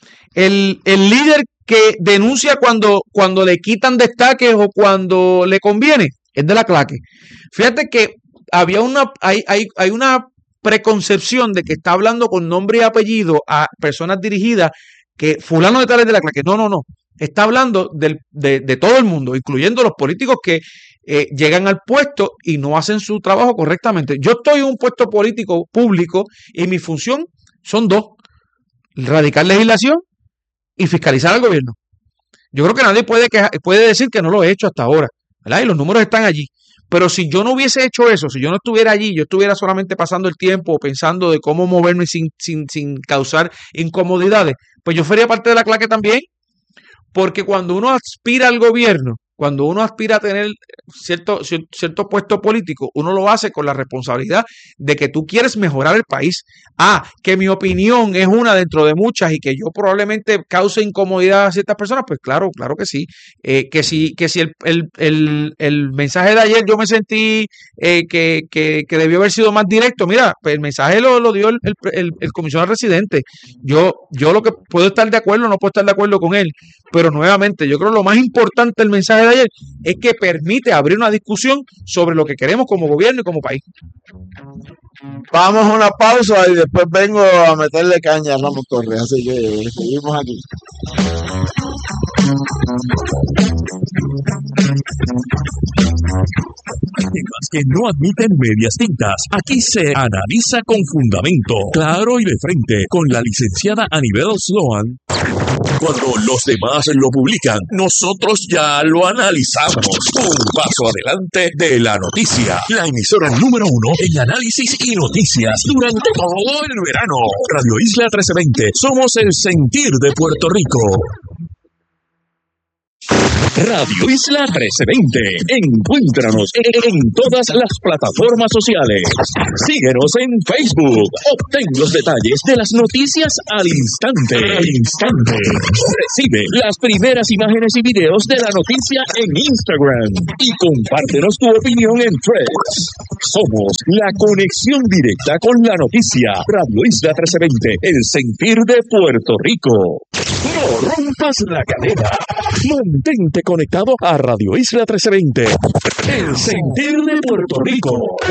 El, el líder que denuncia cuando, cuando le quitan destaques o cuando le conviene, es de la claque. Fíjate que había una, hay, hay, hay una preconcepción de que está hablando con nombre y apellido a personas dirigidas, que fulano de tal es de la claque. No, no, no. Está hablando del, de, de todo el mundo, incluyendo los políticos que eh, llegan al puesto y no hacen su trabajo correctamente. Yo estoy en un puesto político público y mi función son dos: radicar legislación y fiscalizar al gobierno. Yo creo que nadie puede, queja, puede decir que no lo he hecho hasta ahora, ¿verdad? Y los números están allí. Pero si yo no hubiese hecho eso, si yo no estuviera allí, yo estuviera solamente pasando el tiempo pensando de cómo moverme sin, sin, sin causar incomodidades, pues yo sería parte de la claque también. Porque cuando uno aspira al gobierno, cuando uno aspira a tener cierto, cierto puesto político, uno lo hace con la responsabilidad de que tú quieres mejorar el país. Ah, que mi opinión es una dentro de muchas y que yo probablemente cause incomodidad a ciertas personas, pues claro, claro que sí. Eh, que si, que si el, el, el, el mensaje de ayer yo me sentí eh, que, que, que debió haber sido más directo, mira, pues el mensaje lo, lo dio el, el, el, el comisionado residente. Yo, yo lo que puedo estar de acuerdo, no puedo estar de acuerdo con él, pero nuevamente, yo creo que lo más importante del mensaje de ayer, es que permite abrir una discusión sobre lo que queremos como gobierno y como país. Vamos a una pausa y después vengo a meterle caña a Ramos Torres, así que seguimos aquí. Temas que no admiten medias tintas. Aquí se analiza con fundamento, claro y de frente, con la licenciada Anibel Sloan. Cuando los demás lo publican, nosotros ya lo analizamos. Un paso adelante de la noticia. La emisora número uno en análisis y noticias durante todo el verano. Radio Isla trece veinte. Somos el sentir de Puerto Rico. Radio Isla trece veinte. Encuéntranos en todas las plataformas sociales. Síguenos en Facebook. Obtén los detalles de las noticias al instante. Instante. Recibe las primeras imágenes y videos de la noticia en Instagram. Y compártenos tu opinión en Threads. Somos la conexión directa con la noticia. Radio Isla trece veinte. El sentir de Puerto Rico. No rompas la cadena. Mantente conectado a Radio Isla trece veinte. El sentir de Puerto Rico.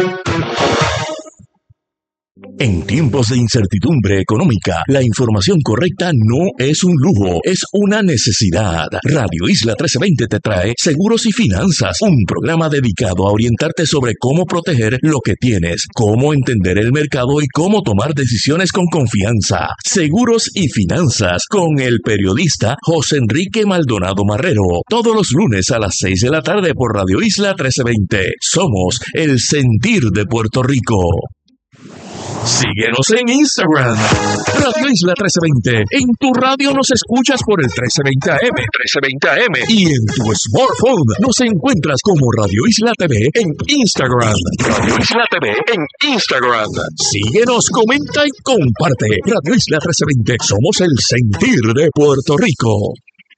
En tiempos de incertidumbre económica, la información correcta no es un lujo, es una necesidad. Radio Isla trece veinte te trae Seguros y Finanzas, un programa dedicado a orientarte sobre cómo proteger lo que tienes, cómo entender el mercado y cómo tomar decisiones con confianza. Seguros y Finanzas, con el periodista José Enrique Maldonado Marrero, todos los lunes a las seis de la tarde por Radio Isla trece veinte. Somos el sentir de Puerto Rico. Síguenos en Instagram, Radio Isla trece veinte. En tu radio nos escuchas por el trece veinte A M, trece veinte A M. Y en tu smartphone nos encuentras como Radio Isla T V en Instagram. Radio Isla T V en Instagram. Síguenos, comenta y comparte. Radio Isla trece veinte. Somos el sentir de Puerto Rico.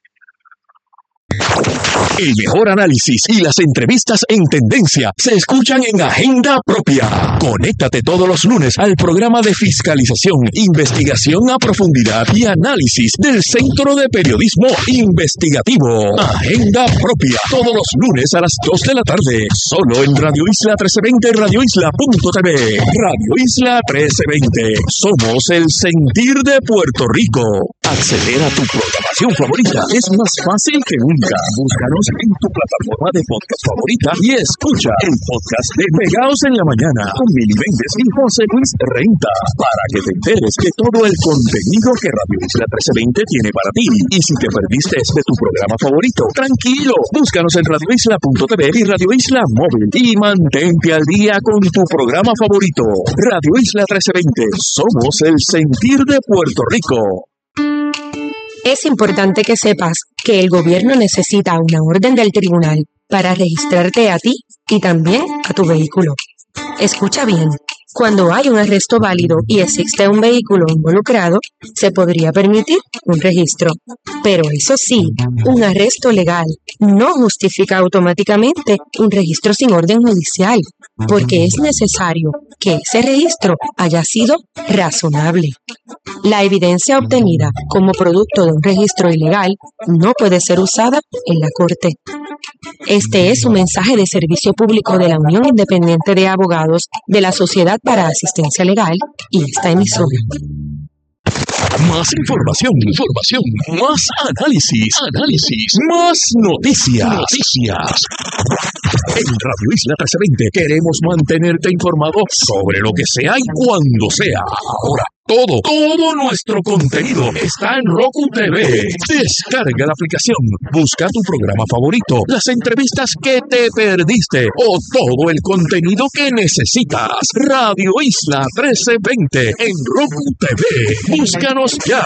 El mejor análisis y las entrevistas en tendencia se escuchan en Agenda Propia. Conéctate todos los lunes al programa de fiscalización, investigación a profundidad y análisis del Centro de Periodismo Investigativo. Agenda Propia, todos los lunes a las dos de la tarde, solo en Radio Isla trece veinte, radio isla punto t v. Radio Isla trece veinte, somos el sentir de Puerto Rico. Acceder a tu programación favorita es más fácil que nunca. Búscanos en tu plataforma de podcast favorita y escucha el podcast de Pegados en la Mañana con Mili Méndez y José Luis Renta, para que te enteres de todo el contenido que Radio Isla trece veinte tiene para ti. Y si te perdiste de tu programa favorito, tranquilo, búscanos en radio isla punto t v y Radio Isla Móvil y mantente al día con tu programa favorito. Radio Isla trece veinte, somos el sentir de Puerto Rico. Es importante que sepas que el gobierno necesita una orden del tribunal para registrarte a ti y también a tu vehículo. Escucha bien, cuando hay un arresto válido y existe un vehículo involucrado, se podría permitir un registro. Pero eso sí, un arresto legal no justifica automáticamente un registro sin orden judicial, porque es necesario que ese registro haya sido razonable. La evidencia obtenida como producto de un registro ilegal no puede ser usada en la corte. Este es un mensaje de servicio público de la Unión Independiente de Abogados de la Sociedad para Asistencia Legal y esta emisora. Más información, información, más análisis, análisis, más noticias, noticias. En Radio Isla trece veinte queremos mantenerte informado sobre lo que sea y cuando sea. Ahora, todo, todo nuestro contenido está en Roku T V. Descarga la aplicación, busca tu programa favorito, las entrevistas que te perdiste o todo el contenido que necesitas. Radio Isla trece veinte en Roku T V. Búscanos ya.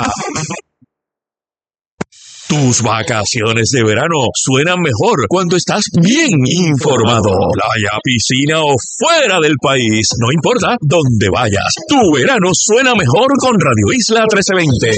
Tus vacaciones de verano suenan mejor cuando estás bien informado. Playa, piscina o fuera del país, no importa dónde vayas. Tu verano suena mejor con Radio Isla trece veinte.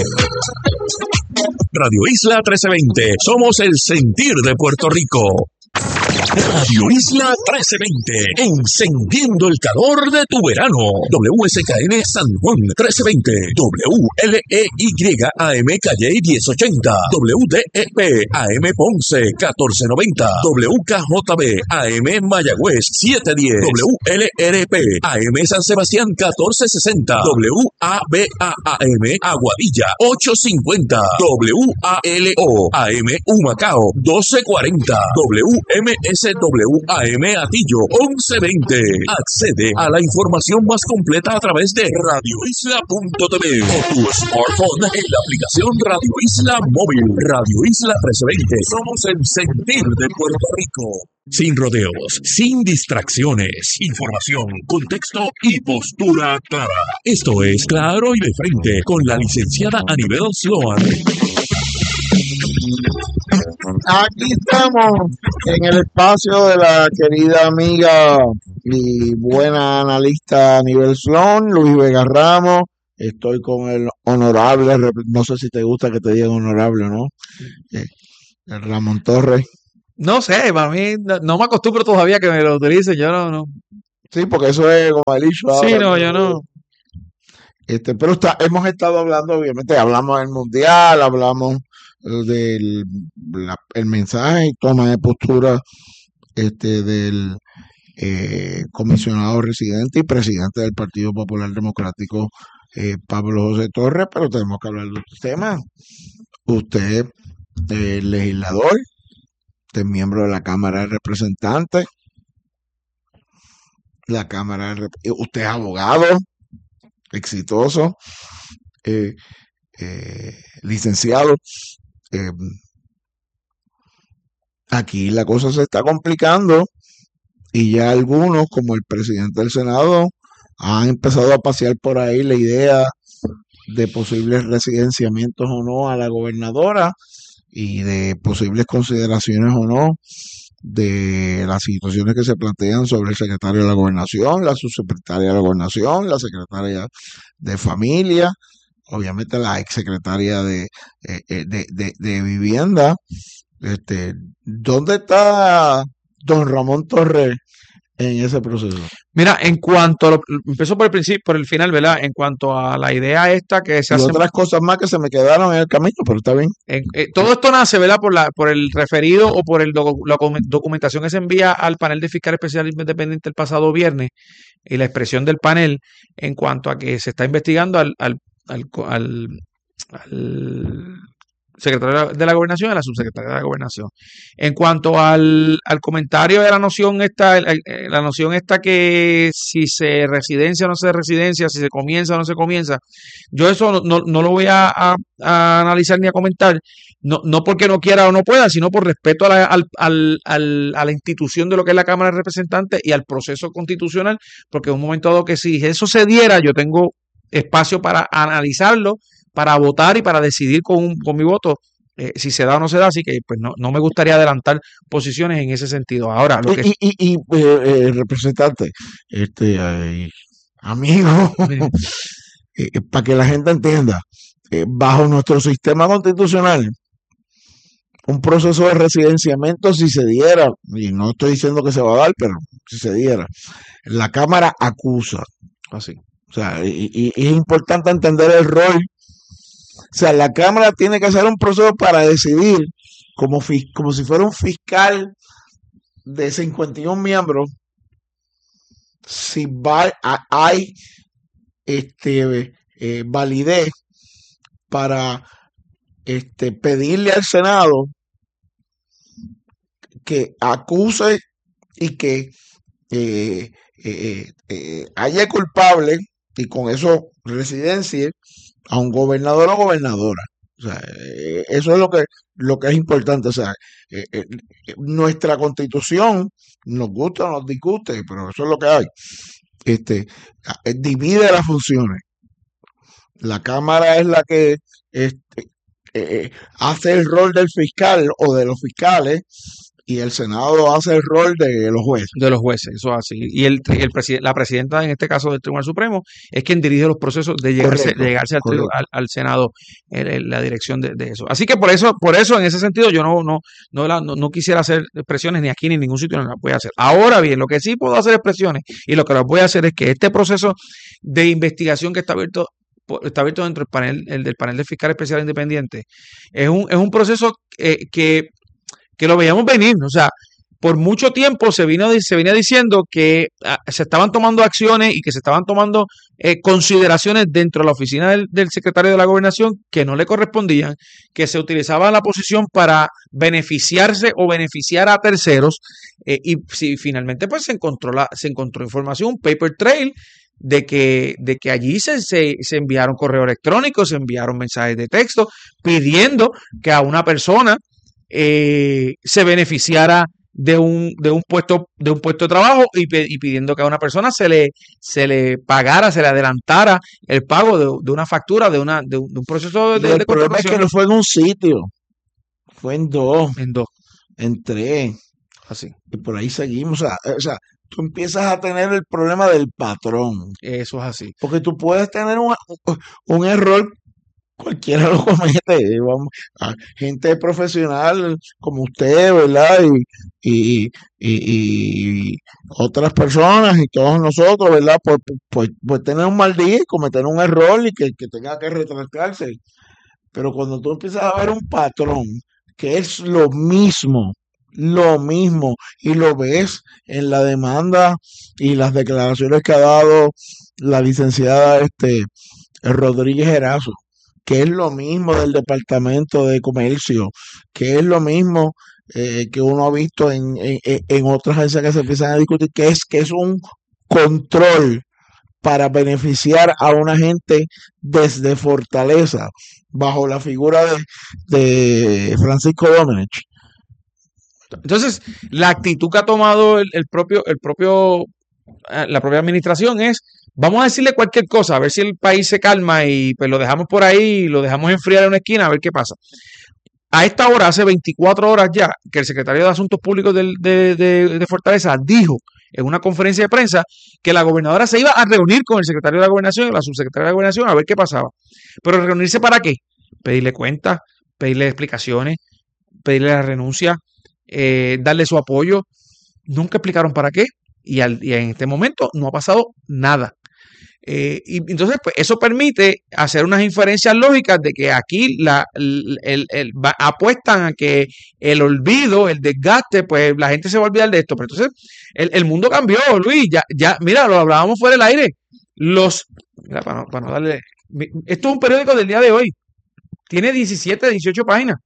Radio Isla trece veinte, somos el sentir de Puerto Rico. Radio Isla trece veinte, encendiendo el calor de tu verano. W S K N San Juan trece veinte, W L E Y A M Calle diez ochenta, W D E P A M Ponce catorce noventa, W K J B A M Mayagüez siete diez, W L R P A M San Sebastián catorce sesenta, W A B A A M Aguadilla ocho cincuenta, W A L O A M Humacao doce cuarenta, W M S W A M Atillo once veinte. Accede a la información más completa a través de radio isla punto t v o tu smartphone en la aplicación Radio Isla Móvil. Radio Isla trece veinte. Somos el sentir de Puerto Rico. Sin rodeos, sin distracciones, información, contexto y postura clara. Esto es Claro y de Frente con la licenciada Anibel Sloan. Aquí estamos en el espacio de la querida amiga y buena analista Anibel Sloan, Luis Vega Ramos. Estoy con el honorable, no sé si te gusta que te digan honorable o no, eh, Ramón Torres. No sé, para mí no, no me acostumbro todavía que me lo utilicen, yo no, no. Sí, porque eso es como el issue ahora. Sí, no, yo no. Este, pero está, hemos estado hablando, obviamente, hablamos del mundial, hablamos del la, el mensaje y toma de postura este del eh, comisionado residente y presidente del Partido Popular Democrático, eh, Pablo José Torres, pero tenemos que hablar de otros temas. Usted es eh, legislador, usted es miembro de la Cámara de Representantes, la Cámara de Rep usted es abogado exitoso, eh, eh, licenciado. Eh, aquí la cosa se está complicando y ya algunos, como el presidente del Senado, han empezado a pasear por ahí la idea de posibles residenciamientos o no a la gobernadora y de posibles consideraciones o no de las situaciones que se plantean sobre el secretario de la Gobernación, la subsecretaria de la Gobernación, la secretaria de Familia, obviamente la exsecretaria de, eh, de, de, de Vivienda. Este, ¿dónde está don Ramón Torres en ese proceso? Mira, en cuanto a lo, empezó por el principio, por el final, ¿verdad? En cuanto a la idea esta que se y hace. Otras cosas más que se me quedaron en el camino, pero está bien. En, eh, todo esto nace, ¿verdad? Por la, por el referido o por el docu, la documentación que se envía al panel de fiscal especial independiente el pasado viernes y la expresión del panel en cuanto a que se está investigando al, al, al, al, al secretario de la Gobernación y a la subsecretaria de la Gobernación. En cuanto al, al comentario de la noción esta, la noción esta que si se residencia o no se residencia, si se comienza o no se comienza, yo eso no, no, no lo voy a, a, a analizar ni a comentar, no, no porque no quiera o no pueda, sino por respeto a la, al, al, al, a la institución de lo que es la Cámara de Representantes y al proceso constitucional, porque en un momento dado que si eso se diera, yo tengo espacio para analizarlo, para votar y para decidir con, con mi voto eh, si se da o no se da, así que pues no, no me gustaría adelantar posiciones en ese sentido. Ahora, lo que... Y, y, y eh, eh, representante, este eh, amigo, eh, para que la gente entienda, eh, bajo nuestro sistema constitucional, un proceso de residenciamiento, si se diera, y no estoy diciendo que se va a dar, pero si se diera, la Cámara acusa, así. O sea, y, y, y es importante entender el rol. O sea, la Cámara tiene que hacer un proceso para decidir, como, como si fuera un fiscal de cincuenta y uno miembros, si va, a, hay este, eh, validez para este, pedirle al Senado que acuse y que eh, eh, eh, haya culpable y con eso residencie a un gobernador o gobernadora. O sea, eh, eso es lo que, lo que es importante. O sea, eh, eh, nuestra constitución, nos gusta o nos disguste, pero eso es lo que hay. Este, eh, divide las funciones. La Cámara es la que este, eh, hace el rol del fiscal o de los fiscales y el Senado hace el rol de los jueces. De los jueces, eso es así. Y el, el preside- la presidenta, en este caso del Tribunal Supremo, es quien dirige los procesos de llegarse, Correcto, de llegarse al, tribu- correcto. al, al Senado, el- el- la dirección de, de eso. Así que por eso, por eso, en ese sentido, yo no, no, no, la- no, no quisiera hacer expresiones ni aquí ni en ningún sitio, no las voy a hacer. Ahora bien, lo que sí puedo hacer expresiones y lo que las voy a hacer es que este proceso de investigación que está abierto po- está abierto dentro del panel, el del panel de fiscal especial independiente, es un, es un proceso eh, que, que lo veíamos venir, o sea, por mucho tiempo se vino di- se venía diciendo que ah, se estaban tomando acciones y que se estaban tomando eh, consideraciones dentro de la oficina del, del secretario de la Gobernación que no le correspondían, que se utilizaba la posición para beneficiarse o beneficiar a terceros, eh, y si finalmente pues se encontró la, se encontró información, un paper trail de que, de que allí se, se, se enviaron correos electrónicos, se enviaron mensajes de texto pidiendo que a una persona eh, se beneficiara de un, de un puesto, de un puesto de trabajo y, pe- y pidiendo que a una persona se le, se le pagara, se le adelantara el pago de, de una factura, de una, de un, de un proceso Y de, el de problema es que contratación no fue en un sitio, fue en dos, en dos, en tres, así. y por ahí seguimos. O sea, eh, o sea, tú empiezas a tener el problema del patrón, Eso es así. porque tú puedes tener un, un error, cualquiera lo comete, eh, vamos, a gente profesional como usted, ¿verdad? Y, y, y, y otras personas y todos nosotros, ¿verdad? Pues, pues, pues tener un mal día y cometer un error y que, que tenga que retractarse. Pero cuando tú empiezas a ver un patrón que es lo mismo, lo mismo, y lo ves en la demanda y las declaraciones que ha dado la licenciada este, Rodríguez Erazo, que es lo mismo del Departamento de Comercio, que es lo mismo eh, que uno ha visto en, en, en otras agencias que se empiezan a discutir, que es que es un control para beneficiar a una gente desde Fortaleza, bajo la figura de, de Francisco Domenech. Entonces, la actitud que ha tomado el, el propio, el propio, eh, la propia administración es, vamos a decirle cualquier cosa, a ver si el país se calma y pues lo dejamos por ahí, lo dejamos enfriar en una esquina, a ver qué pasa. A esta hora, hace veinticuatro horas ya, que el secretario de Asuntos Públicos del- de, de- de Fortaleza dijo en una conferencia de prensa que la gobernadora se iba a reunir con el secretario de la Gobernación y la subsecretaria de la Gobernación a ver qué pasaba. Pero reunirse para qué? Pedirle cuentas, pedirle explicaciones, pedirle la renuncia, eh, darle su apoyo. Nunca explicaron para qué y, al, y en este momento no ha pasado nada. Eh, y entonces, pues eso permite hacer unas inferencias lógicas de que aquí la, el, el- el- va- apuestan a que el olvido, el desgaste, pues la gente se va a olvidar de esto. Pero entonces, el, el mundo cambió, Luis. Ya, ya, mira, lo hablábamos fuera del aire. Los, mira, para no, para no darle. mi- Esto es un periódico del día de hoy. Tiene diecisiete, dieciocho páginas.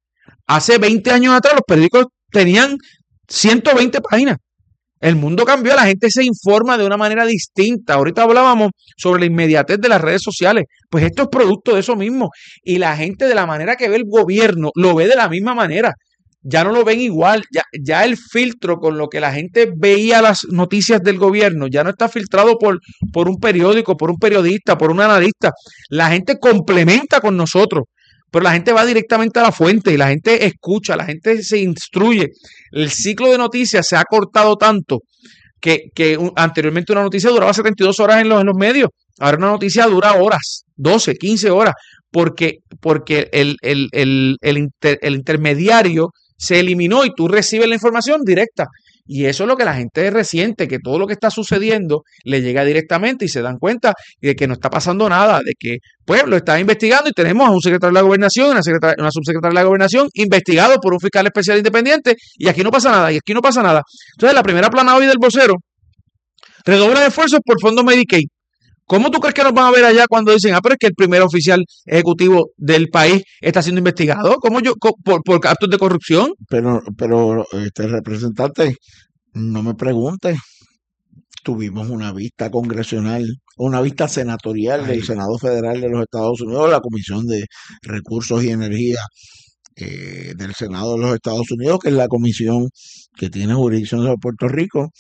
Hace veinte años atrás los periódicos tenían ciento veinte páginas. El mundo cambió, la gente se informa de una manera distinta. Ahorita hablábamos sobre la inmediatez de las redes sociales. Pues esto es producto de eso mismo. Y la gente, de la manera que ve el gobierno, lo ve de la misma manera. Ya no lo ven igual. Ya, ya el filtro con lo que la gente veía las noticias del gobierno ya no está filtrado por, por un periódico, por un periodista, por un analista. La gente complementa con nosotros. Pero la gente va directamente a la fuente y la gente escucha, la gente se instruye. El ciclo de noticias se ha cortado tanto que, que un- anteriormente una noticia duraba setenta y dos horas en los, en los medios. Ahora una noticia dura horas, doce, quince horas, porque, porque el, el, el, el, inter- el intermediario se eliminó y tú recibes la información directa. Y eso es lo que la gente resiente, que todo lo que está sucediendo le llega directamente y se dan cuenta de que no está pasando nada, de que pues lo están investigando y tenemos a un secretario de la gobernación, una, secretaria- una subsecretaria de la gobernación investigado por un fiscal especial independiente y aquí no pasa nada, y aquí no pasa nada. Entonces la primera plana hoy del vocero redobla esfuerzos por fondos Medicaid. ¿Cómo tú crees que nos van a ver allá cuando dicen, ah, pero es que el primer oficial ejecutivo del país está siendo investigado? ¿Cómo yo, co- por, por actos de corrupción? Pero, pero este representante, no me pregunte. Tuvimos una vista congresional, una vista senatorial Ay. del Senado Federal de los Estados Unidos, la Comisión de Recursos y Energía eh, del Senado de los Estados Unidos, que es la comisión que tiene jurisdicción sobre Puerto Rico,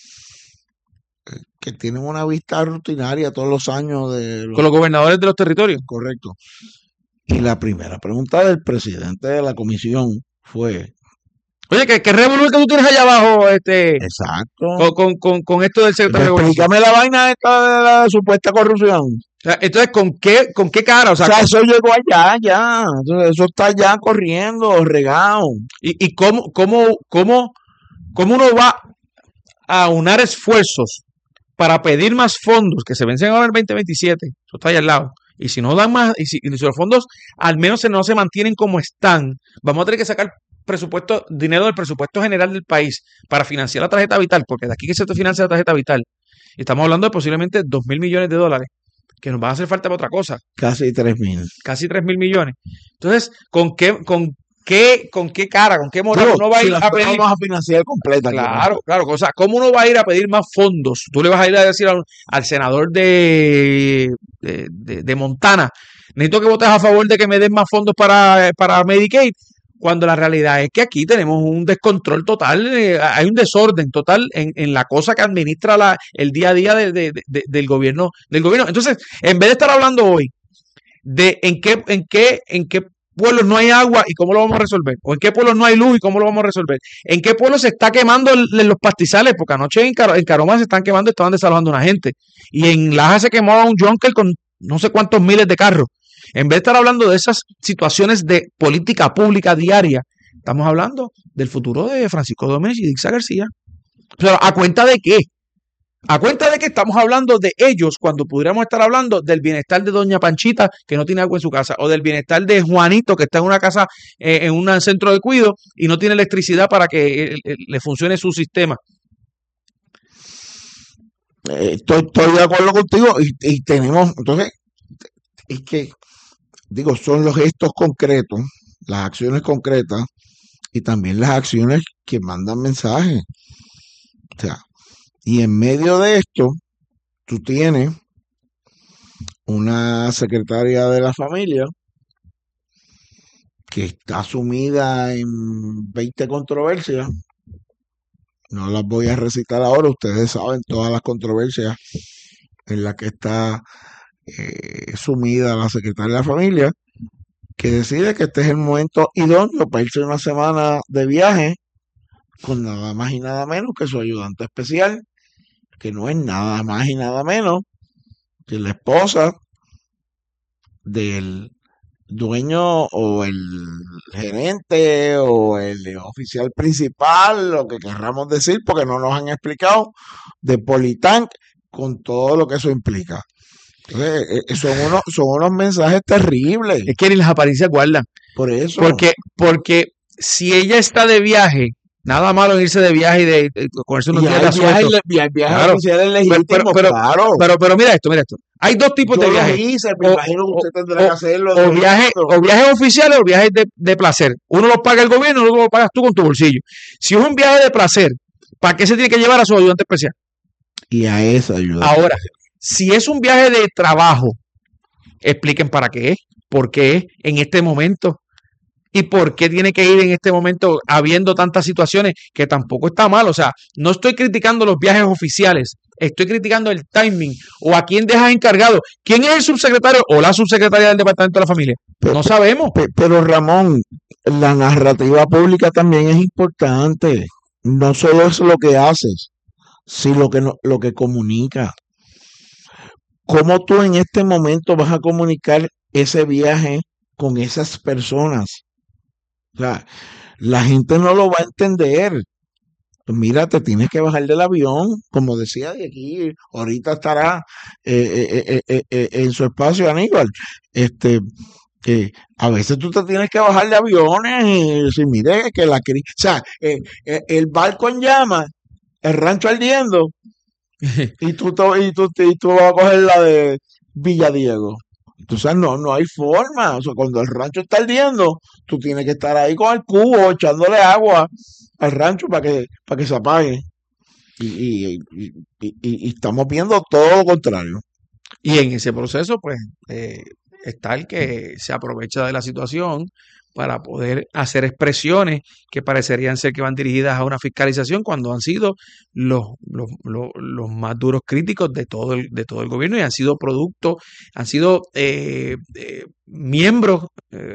eh, que tienen una vista rutinaria todos los años de los Con los gobernadores de los territorios. correcto. Y la primera pregunta del presidente de la comisión fue, Oye, ¿qué, qué revolú que tú tienes allá abajo, este, Exacto. con, con, con, con esto del secretario de Gobernación? Explícame la vaina esta de la supuesta corrupción. O sea, entonces, ¿con qué, con qué cara? O O sea, sea, ¿cómo- eso llegó allá, ya. Eso, eso está ya corriendo, regado. y, y cómo, cómo, cómo, cómo uno va a unar esfuerzos para pedir más fondos que se vencen ahora en el veinte veintisiete? Eso está ahí al lado. Y si no dan más, y si, y si los fondos al menos se, no se mantienen como están, vamos a tener que sacar presupuesto, dinero del presupuesto general del país para financiar la tarjeta vital, porque de aquí que se te financia la tarjeta vital, y estamos hablando de posiblemente dos mil millones de dólares, que nos va a hacer falta para otra cosa, Casi tres mil. casi tres mil millones. Entonces, ¿con qué, con qué, con qué cara, con qué moral Digo, uno va a si ir la a pedir? vamos a financiar completa. Claro, claro. O sea, ¿cómo uno va a ir a pedir más fondos? Tú le vas a ir a decir al, al senador de, de, de- de Montana, necesito que votes a favor de que me den más fondos para, para Medicaid, cuando la realidad es que aquí tenemos un descontrol total, eh, hay un desorden total en, en la cosa que administra la, el día a día de- de- de- del gobierno, del gobierno. Entonces, en vez de estar hablando hoy de en qué, en qué, en qué pueblos no hay agua y cómo lo vamos a resolver, o en qué pueblos no hay luz y cómo lo vamos a resolver, en qué pueblos se está quemando el- los pastizales, porque anoche en, Caro- en Caroma se están quemando, estaban desalojando a una gente, y en Laja se quemó a un Junker con no sé cuántos miles de carros. En vez de estar hablando de esas situaciones de política pública diaria, estamos hablando del futuro de Francisco Domínguez y Dixa García. Pero ¿a cuenta de qué? A cuenta de que estamos hablando de ellos cuando pudiéramos estar hablando del bienestar de doña Panchita que no tiene agua en su casa, o del bienestar de Juanito que está en una casa, eh, en un centro de cuidado y no tiene electricidad para que eh, eh, le funcione su sistema. Eh, estoy, estoy de acuerdo contigo y, y tenemos, entonces, es que, digo, son los gestos concretos, las acciones concretas y también las acciones que mandan mensajes. O sea, y en medio de esto, tú tienes una secretaria de la familia que está sumida en veinte controversias. No las voy a recitar ahora, ustedes saben todas las controversias en las que está eh, sumida la secretaria de la familia, que decide que este es el momento idóneo para irse una semana de viaje con nada más y nada menos que su ayudante especial, que no es nada más y nada menos que la esposa del dueño o el gerente o el oficial principal, lo que querramos decir, porque no nos han explicado, de Politank, con todo lo que eso implica. Entonces, eh, eh, son unos, son unos mensajes terribles. Es que ni las apariencias guardan. Por eso. Porque, porque si ella está de viaje, nada malo en irse de viaje y de, de cogerse unos Y días hay de viajes, asueto. le- y hay viajes Claro. oficiales Pero, legítimos, pero, pero, claro. pero, pero mira esto, mira esto. Hay dos tipos Yo de los viajes. hice, me O- imagino que usted o- tendrá que hacerlo. O viajes, o viajes oficiales o viajes de, de placer. Uno los paga el gobierno, otro lo pagas tú con tu bolsillo. Si es un viaje de placer, ¿para qué se tiene que llevar a su ayudante especial? Y a esa ayuda. Ahora, si es un viaje de trabajo, expliquen para qué es, por qué es en este momento y por qué tiene que ir en este momento habiendo tantas situaciones que tampoco está mal. O sea, no estoy criticando los viajes oficiales, estoy criticando el timing o a quién dejas encargado. ¿Quién es el subsecretario o la subsecretaria del Departamento de la Familia? No sabemos. Pe- Pero Ramón, la narrativa pública también es importante. No solo es lo que haces, sino lo que, no- lo que comunica. ¿Cómo tú en este momento vas a comunicar ese viaje con esas personas? O sea, la gente no lo va a entender. Mira, te tienes que bajar del avión, como decía de aquí, ahorita estará eh, eh, eh, eh, eh, en su espacio Aníbal. Este, que a veces tú te tienes que bajar de aviones y decir, mire, que la cri- o sea, eh, eh, el barco en llamas, el rancho ardiendo, y tú, to- y tú, y tú vas a coger la de Villadiego. Entonces no, no hay forma. O sea, cuando el rancho está ardiendo, tú tienes que estar ahí con el cubo echándole agua al rancho para que, para que se apague. Y, y, y, y- y- y estamos viendo todo lo contrario. Y en ese proceso, pues, eh, está el que se aprovecha de la situación para poder hacer expresiones que parecerían ser que van dirigidas a una fiscalización cuando han sido los, los, los, los más duros críticos de todo el, de todo el gobierno y han sido producto, han sido eh, eh, miembros eh,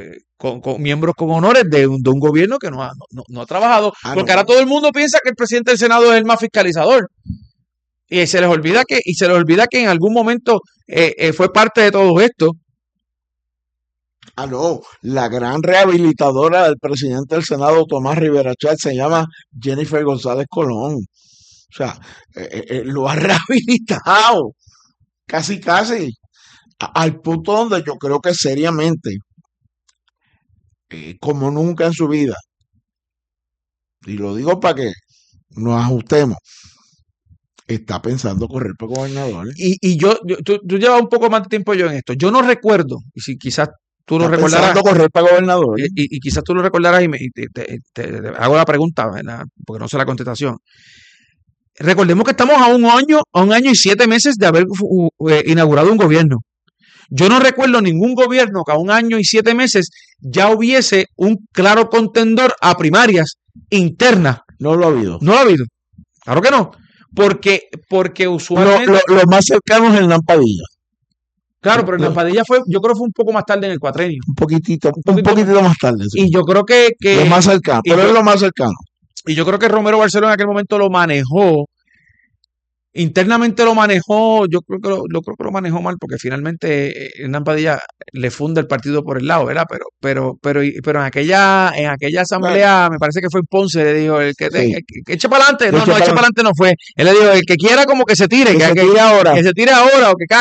con, con miembros con honores de un, de un gobierno que no ha, no, no ha trabajado. Ah, porque no. ahora todo el mundo piensa que el presidente del Senado es el más fiscalizador. Y se les olvida que, y se les olvida que en algún momento eh, eh, fue parte de todo esto. Ah, no, la gran rehabilitadora del presidente del Senado, Tomás Rivera Chat, se llama Jennifer González Colón. O sea, eh, eh, lo ha rehabilitado, casi, casi, a- al punto donde yo creo que seriamente, eh, como nunca en su vida, y lo digo para que nos ajustemos, está pensando correr para gobernador. Y, y yo, yo tú, tú llevas un poco más de tiempo yo en esto. Yo no recuerdo, y si quizás tú lo Está recordarás, pensando correr para gobernador. y, y- y quizás tú lo recordarás y, me, y te, te- te- te hago la pregunta, ¿verdad? Porque no sé la contestación. Recordemos que estamos a un año, a un año y siete meses de haber uh, eh, inaugurado un gobierno. Yo no recuerdo ningún gobierno que a un año y siete meses ya hubiese un claro contendor a primarias internas. No lo ha habido. No lo ha habido. Claro que no. Porque, porque Lo, usualmente. lo- lo más cercano es Hernán Padilla. Claro, pero lo- la Padilla fue, yo creo que fue un poco más tarde en el cuatrenio. Un poquitito, un poquito poquitito más tarde. sí. Y yo creo que, que Lo más cercano, y pero yo- es lo más cercano. y yo creo que Romero Barceló en aquel momento lo manejó. Internamente lo manejó, yo creo que lo, lo creo que lo manejó mal, porque finalmente eh, Hernán Padilla le funda el partido por el lado, ¿verdad? Pero, pero, pero, y- pero en aquella, en aquella asamblea, me parece que fue en Ponce, le dijo, el que, te- Sí. el que- que eche para adelante, no, Eche no, eche pa'lante. para adelante no fue. Él le dijo, el que quiera como que se tire, Que que, se que- tire ahora. que se tire ahora o que